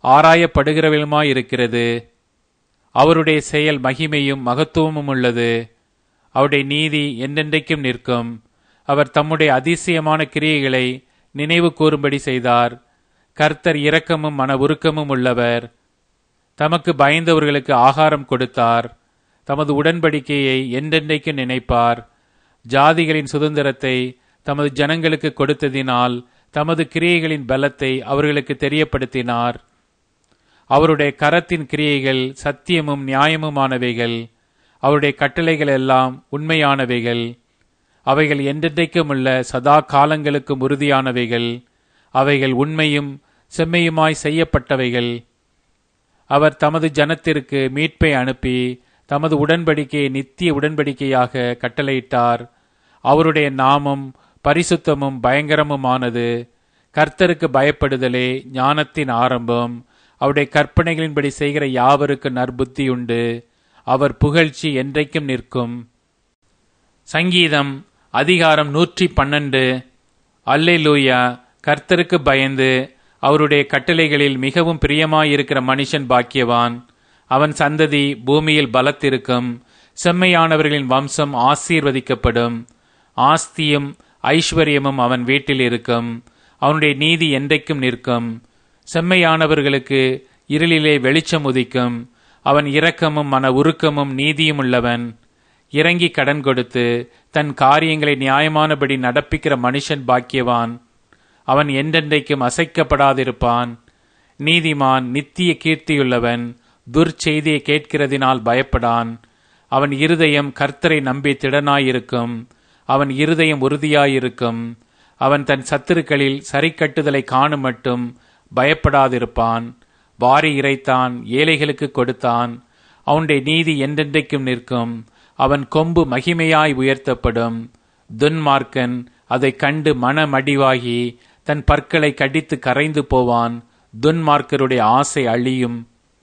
ஆராயப்படுகிறவளுமாயிருக்கிறது. அவருடைய செயல் மகிமையும் மகத்துவமும் உள்ளது. அவருடைய நீதி என்றென்றைக்கும் நிற்கும். அவர் தம்முடைய அதிசயமான கிரியைகளை நினைவு கூறும்படி செய்தார். கர்த்தர் இரக்கமும் மன உருக்கமும் உள்ளவர். தமக்கு பயந்தவர்களுக்கு ஆகாரம் கொடுத்தார். தமது உடன்படிக்கையை என்றென்றைக்கு நினைப்பார். ஜாதிகளின் சுதந்திரத்தை தமது ஜனங்களுக்கு கொடுத்ததினால் தமது கிரியைகளின் பலத்தை அவர்களுக்கு தெரியப்படுத்தினார். அவருடைய கரத்தின் கிரியைகள் சத்தியமும் நியாயமுமானவைகள். அவருடைய கட்டளைகள் எல்லாம் உண்மையானவைகள். அவைகள் என்றென்றைக்கும் உள்ள சதா காலங்களுக்கும் உறுதியானவைகள். அவைகள் உண்மையும் செம்மையுமாய் செய்யப்பட்டவைகள். அவர் தமது ஜனத்திற்கு மீட்பை அனுப்பி தமது உடன்படிக்கையை நித்திய உடன்படிக்கையாக கட்டளையிட்டார். அவருடைய நாமம் பரிசுத்தமும் பயங்கரமுமானது. கர்த்தருக்கு பயப்படுதலே ஞானத்தின் ஆரம்பம். அவருடைய கற்பனைகளின்படி செய்கிற யாவருக்கு நற்புத்தியுண்டு. அவர் புகழ்ச்சி என்றைக்கும் நிற்கும். சங்கீதம் அதிகாரம் நூற்றி பன்னெண்டு. அல்லேலூயா. கர்த்தருக்கு பயந்து அவருடைய கட்டளைகளில் மிகவும் பிரியமாயிருக்கிற மனுஷன் பாக்கியவான். அவன் சந்ததி பூமியில் பலத்திருக்கும். செம்மையானவர்களின் வம்சம் ஆசீர்வதிக்கப்படும். ஆஸ்தியும் ஐஸ்வர்யமும் அவன் வீட்டில் இருக்கும். அவனுடைய நீதி என்றைக்கும் நிற்கும். செம்மையானவர்களுக்கு இருளிலே வெளிச்சம் உதிக்கும். அவன் இரக்கமும் மன உருக்கமும் நீதியும் உள்ளவன். இறங்கி கடன் கொடுத்து தன் காரியங்களை நியாயமானபடி நடப்பிக்கிற மனுஷன் பாக்கியவான். அவன் என்றென்றைக்கும் அசைக்கப்படாதிருப்பான். நீதிமான் நித்திய கீர்த்தியுள்ளவன். துர்ச்செய்தியை கேட்கிறதினால் பயப்படான். அவன் இருதயம் கர்த்தரை நம்பி திடனாயிருக்கும். அவன் இருதயம் உறுதியாயிருக்கும். அவன் தன் சத்துருக்களில் சரிக்கட்டுதலை காணும் மட்டும் பயப்படாதிருப்பான். வாரி இறைத்தான், ஏழைகளுக்கு கொடுத்தான். அவனுடைய நீதி என்றென்றைக்கும் நிற்கும். அவன் கொம்பு மகிமையாய் உயர்த்தப்படும். துன்மார்க்கன் அதை கண்டு மனமடிவாகி தன் பற்களை கடித்து கரைந்து போவான். துன்மார்க்கருடைய ஆசை அழியும்.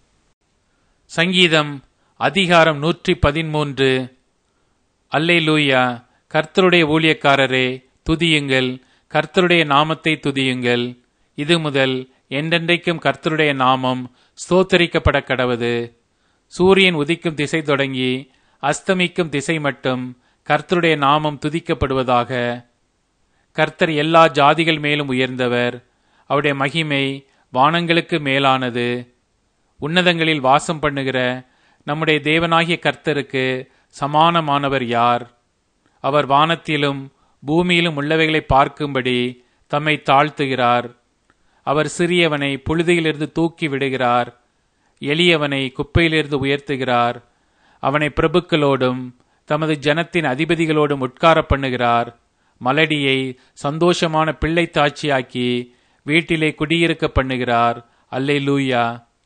சங்கீதம் அதிகாரம் நூற்றி பதிமூன்று. அல்லேலூயா. கர்த்தருடைய ஊழியக்காரரே துதியுங்கள். கர்த்தருடைய நாமத்தை துதியுங்கள். இது முதல் என்றென்றைக்கும் கர்த்தருடைய நாமம் ஸ்தோத்தரிக்கப்பட கடவது. சூரியன் உதிக்கும் திசை தொடங்கி அஸ்தமிக்கும் திசை மட்டும் கர்த்தருடைய நாமம் துதிக்கப்படுவதாக. கர்த்தர் எல்லா ஜாதிகள் மேலும் உயர்ந்தவர். அவருடைய மகிமை வானங்களுக்கு மேலானது. உன்னதங்களில் வாசம் பண்ணுகிற நம்முடைய தேவனாகிய கர்த்தருக்கு சமானமானவர் யார்? அவர் வானத்திலும் பூமியிலும் உள்ளவைகளை பார்க்கும்படி தம்மை தாழ்த்துகிறார். அவர் சிறியவனை புழுதியிலிருந்து தூக்கி விடுகிறார். எளியவனை குப்பையிலிருந்து உயர்த்துகிறார். அவனை பிரபுக்களோடும் தமது ஜனத்தின் அதிபதிகளோடும் உட்கார பண்ணுகிறார். மலடியை சந்தோஷமான பிள்ளை தாட்சியாக்கி வீட்டிலே குடியிருக்க பண்ணுகிறார். அல்லேலூயா.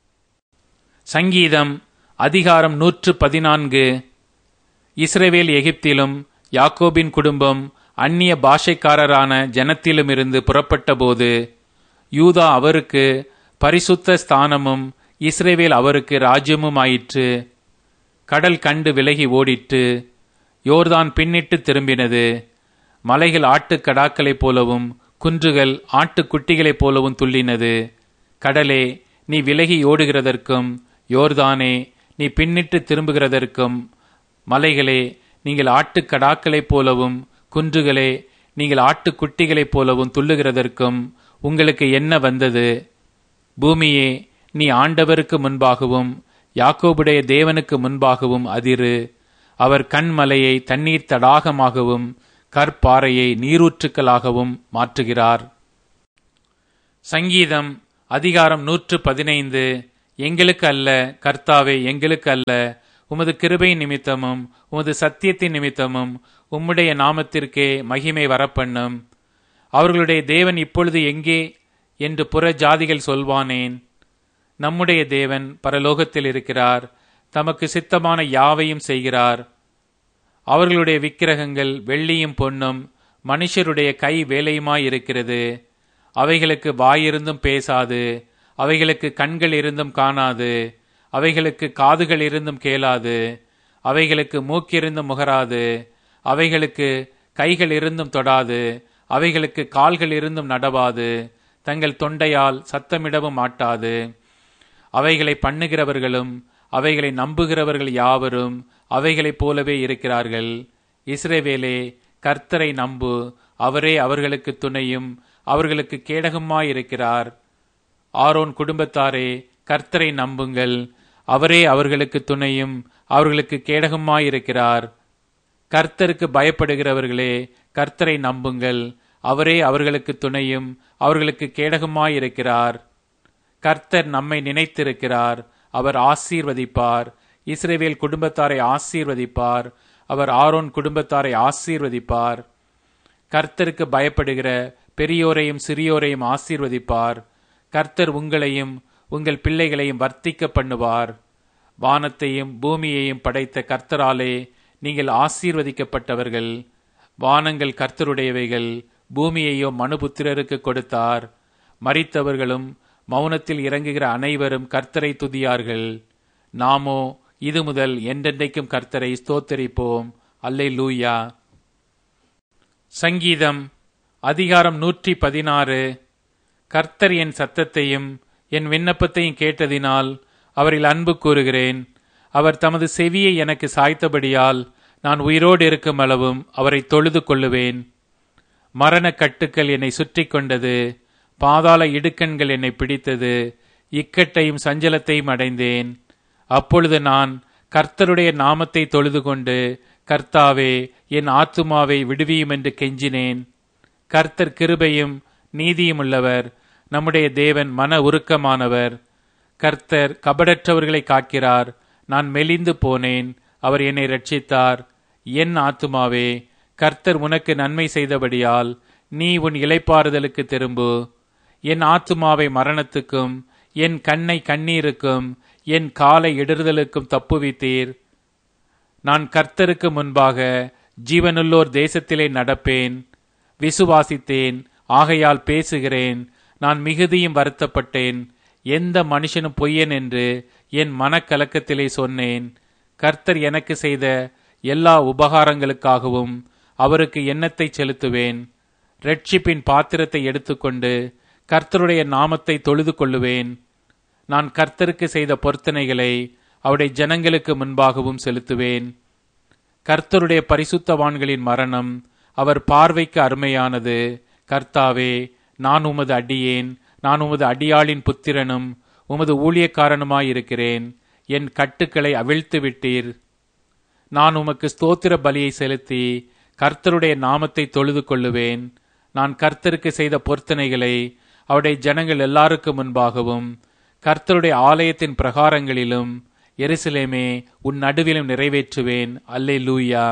சங்கீதம் அதிகாரம் நூற்று பதினான்கு. இஸ்ரவேல் எகிப்திலும் யாக்கோபின் குடும்பம் அந்நிய பாஷைக்காரரான ஜனத்திலுமிருந்து புறப்பட்ட போது யூதா அவருக்கு பரிசுத்த ஸ்தானமும் இஸ்ரவேல் அவருக்கு ராஜ்யமும் ஆயிற்று. கடல் கண்டு விலகி ஓடிற்று. யோர்தான் பின்னிட்டு திரும்பினது. மலைகள் ஆட்டுக்கடாக்களைப் போலவும் குன்றுகள் ஆட்டுக்குட்டிகளைப் போலவும் துள்ளினது. கடலே, நீ விலகி ஓடுகிறதற்கும், யோர்தானே, நீ பின்னிட்டு திரும்புகிறதற்கும், மலைகளே, நீங்கள் ஆட்டுக்கடாக்களைப் போலவும், குன்றுகளே, நீங்கள் ஆட்டுக்குட்டிகளைப் போலவும் துள்ளுகிறதற்கும் உங்களுக்கு என்ன வந்தது? பூமியே, நீ ஆண்டவருக்கு முன்பாகவும் யாக்கோபுடைய தேவனுக்கு முன்பாகவும் அதிரு. அவர் கண்மலையை தண்ணீர் தடாகமாகவும் கற்பாறையை நீரூற்றுக்களாகவும் மாற்றுகிறார். சங்கீதம் அதிகாரம் நூற்று பதினைந்து. எங்களுக்கு அல்ல கர்த்தாவே, எங்களுக்கு அல்ல, உமது கிருபை நிமித்தமும் உமது சத்தியத்தின் நிமித்தமும் உம்முடைய நாமத்திற்கே மகிமை வரப்பண்ணும். அவர்களுடைய தேவன் இப்பொழுது எங்கே என்று புற ஜாதிகள் சொல்வானேன்? நம்முடைய தேவன் பரலோகத்தில் இருக்கிறார், தமக்கு சித்தமான யாவையும் செய்கிறார். அவர்களுடைய விக்கிரகங்கள் வெள்ளியும் பொன்னும் மனுஷருடைய கை வேலையுமாயிருக்கிறது. அவைகளுக்கு வாயிருந்தும் பேசாது, அவைகளுக்கு கண்கள் இருந்தும் காணாது, அவைகளுக்கு காதுகள் இருந்தும் கேளாது, அவைகளுக்கு மூக்கிருந்தும் முகராது, அவைகளுக்கு கைகள் இருந்தும் தொடாது, அவைகளுக்கு கால்கள் இருந்தும் நடவாது, தங்கள் தொண்டையால் சத்தமிடவும் மாட்டாது. அவைகளை பண்ணுகிறவர்களும் அவைகளை நம்புகிறவர்கள் யாவரும் அவைகளைப் போலவே இருக்கிறார்கள். இஸ்ரவேலே, கர்த்தரை நம்பு, அவரே அவர்களுக்கு துணையும் அவர்களுக்கு கேடகமாயிருக்கிறார். ஆரோன் குடும்பத்தாரே, கர்த்தரை நம்புங்கள், அவரே அவர்களுக்கு துணையும் அவர்களுக்கு கேடகமாயிருக்கிறார். கர்த்தருக்கு பயப்படுகிறவர்களே, கர்த்தரை நம்புங்கள், அவரே அவர்களுக்கு துணையும் அவர்களுக்கு கேடகமாயிருக்கிறார். கர்த்தர் நம்மை நினைத்திருக்கிறார், அவர் ஆசீர்வதிப்பார். இஸ்ரவேல் குடும்பத்தாரை ஆசீர்வதிப்பார், அவர் ஆரோன் குடும்பத்தாரை ஆசீர்வதிப்பார். கர்த்தருக்கு பயப்படுகிற பெரியோரையும் சிறியோரையும் ஆசீர்வதிப்பார். கர்த்தர் உங்களையும் உங்கள் பிள்ளைகளையும் வர்த்திக்க பண்ணுவார். வானத்தையும் பூமியையும் படைத்த கர்த்தராலே நீங்கள் ஆசீர்வதிக்கப்பட்டவர்கள். வானங்கள் கர்த்தருடையவைகள், பூமியையோ மனுபுத்திரருக்கு கொடுத்தார். மரித்தவர்களும் மௌனத்தில் இறங்குகிற அனைவரும் கர்த்தரை துதியார்கள். நாமோ இது முதல் என்றென்றைக்கும் கர்த்தரை ஸ்தோத்தரிப்போம். அல்லேலூயா. சங்கீதம் அதிகாரம் நூற்றி பதினாறு. கர்த்தர் என் சத்தத்தையும் என் விண்ணப்பத்தையும் கேட்டதினால் அவரில் அன்பு கூறுகிறேன். அவர் தமது செவியை எனக்கு சாய்த்தபடியால் நான் உயிரோடு இருக்கும் அளவும் அவரை தொழுது கொள்ளுவேன். மரண கட்டுக்கள் என்னை சுற்றி கொண்டது, பாதாள இடுக்கண்கள் என்னை பிடித்தது, இக்கட்டையும் சஞ்சலத்தையும் அடைந்தேன். அப்பொழுது நான் கர்த்தருடைய நாமத்தை தொழுது கொண்டு, கர்த்தாவே, என் ஆத்துமாவை விடுவியும் என்று கெஞ்சினேன். கர்த்தர் கிருபையும் நீதியும் உள்ளவர், நம்முடைய தேவன் மன உருக்கமானவர். கர்த்தர் கபடற்றவர்களை காக்கிறார். நான் மெலிந்து போனேன், அவர் என்னை இரட்சித்தார். என் ஆத்துமாவே, கர்த்தர் உனக்கு நன்மை செய்தபடியால் நீ உன் இளைப்பாறுதலுக்கு திரும்பு. என் ஆத்துமாவை மரணத்துக்கும் என் கண்ணை கண்ணீருக்கும் என் காலை இடறுதலுக்கும் தப்புவித்தீர். நான் கர்த்தருக்கு முன்பாக ஜீவனுள்ளோர் தேசத்திலே நடப்பேன். விசுவாசித்தேன், ஆகையால் பேசுகிறேன். நான் மிகுதியும் வருத்தப்பட்டேன். எந்த மனுஷனும் பொய்யன் என்று என் மனக்கலக்கத்திலே சொன்னேன். கர்த்தர் எனக்கு செய்த எல்லா உபகாரங்களுக்காகவும் அவருக்கு எண்ணத்தை செலுத்துவேன். இரட்சிப்பின் பாத்திரத்தை எடுத்துக்கொண்டு கர்த்தருடைய நாமத்தை தொழுது கொள்ளுவேன். நான் கர்த்தருக்கு செய்த பொருத்தனைகளை அவருடைய ஜனங்களுக்கு முன்பாகவும் செலுத்துவேன். கர்த்தருடைய பரிசுத்தவான்களின் மரணம் அவர் பார்வைக்கு அருமையானது. கர்த்தாவே, நான் உமது அடியேன், நான் உமது அடியாளின் புத்திரனும் உமது ஊழியக்காரனுமாயிருக்கிறேன். என் கட்டுக்களை அவிழ்த்து விட்டீர். நான் உமக்கு ஸ்தோத்திர பலியை செலுத்தி கர்த்தருடைய நாமத்தை தொழுது கொள்ளுவேன். நான் கர்த்தருக்கு செய்த பொருத்தனைகளை அவருடைய ஜனங்கள் எல்லாருக்கு முன்பாகவும் கர்த்தருடைய ஆலயத்தின் பிரகாரங்களிலும் எருசலேமே உன் நடுவிலும் நிறைவேற்றுவேன். அல்லேலூயா.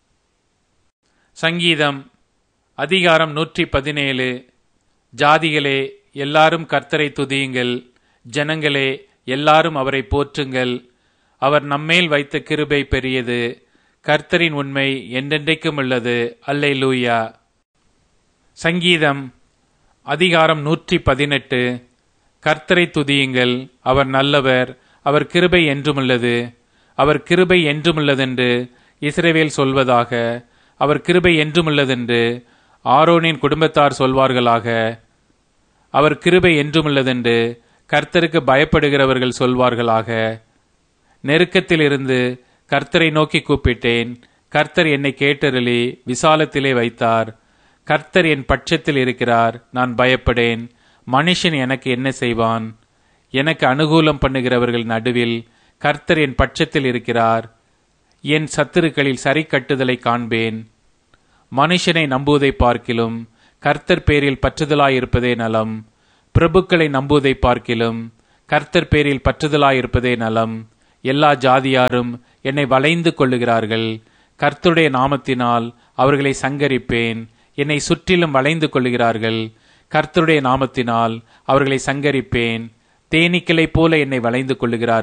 சங்கீதம் அதிகாரம் நூற்றி பதினேழு. ஜாதிகளே, எல்லாரும் கர்த்தரை துதியுங்கள். ஜனங்களே, எல்லாரும் அவரை போற்றுங்கள். அவர் நம்மேல் வைத்த கிருபை பெரியது. கர்த்தரின் உண்மை என்றென்றைக்கும் உள்ளது. அல்லேலூயா. சங்கீதம் அதிகாரம் நூற்றி பதினெட்டு. கர்த்தரை துதியுங்கள், அவர் நல்லவர், அவர் கிருபை என்றுமுள்ளது. அவர் கிருபை என்றுமுள்ளதென்று இஸ்ரவேல் சொல்வதாக. அவர் கிருபை என்றுமுள்ளதென்று ஆரோனின் குடும்பத்தார் சொல்வார்களாக. அவர் கிருபை என்றுமுள்ளதென்று கர்த்தருக்கு பயப்படுகிறவர்கள் சொல்வார்களாக. நெருக்கத்திலிருந்து கர்த்தரை நோக்கி கூப்பிட்டேன். கர்த்தர் என்னை கேட்டருளி விசாலத்திலே வைத்தார். கர்த்தர் என் பட்சத்தில் இருக்கிறார், நான் பயப்படேன். மனுஷன் எனக்கு என்ன செய்வான்? எனக்கு அனுகூலம் பண்ணுகிறவர்கள் நடுவில் கர்த்தர் என் பட்சத்தில் இருக்கிறார். என் சத்துருக்களில் சரி கட்டுதலை காண்பேன். மனுஷனை நம்புவதை பார்க்கிலும் கர்த்தர் பேரில் பற்றுதலாயிருப்பதே நலம். பிரபுக்களை நம்புவதை பார்க்கிலும் கர்த்தர் பேரில் பற்றுதலாயிருப்பதே நலம். எல்லா ஜாதியாரும் என்னை வளைந்து கொள்ளுகிறார்கள். கர்த்தருடைய நாமத்தினால் அவர்களை சங்கரிப்பேன். என்னை சுற்றிலும் வளைந்து கொள்ளுகிறார்கள். கர்த்தருடைய நாமத்தினால் அவர்களை சங்கரிப்பேன். தேனீக்களைப் போல என்னை வளைந்து கொள்ளுகிறார்கள்.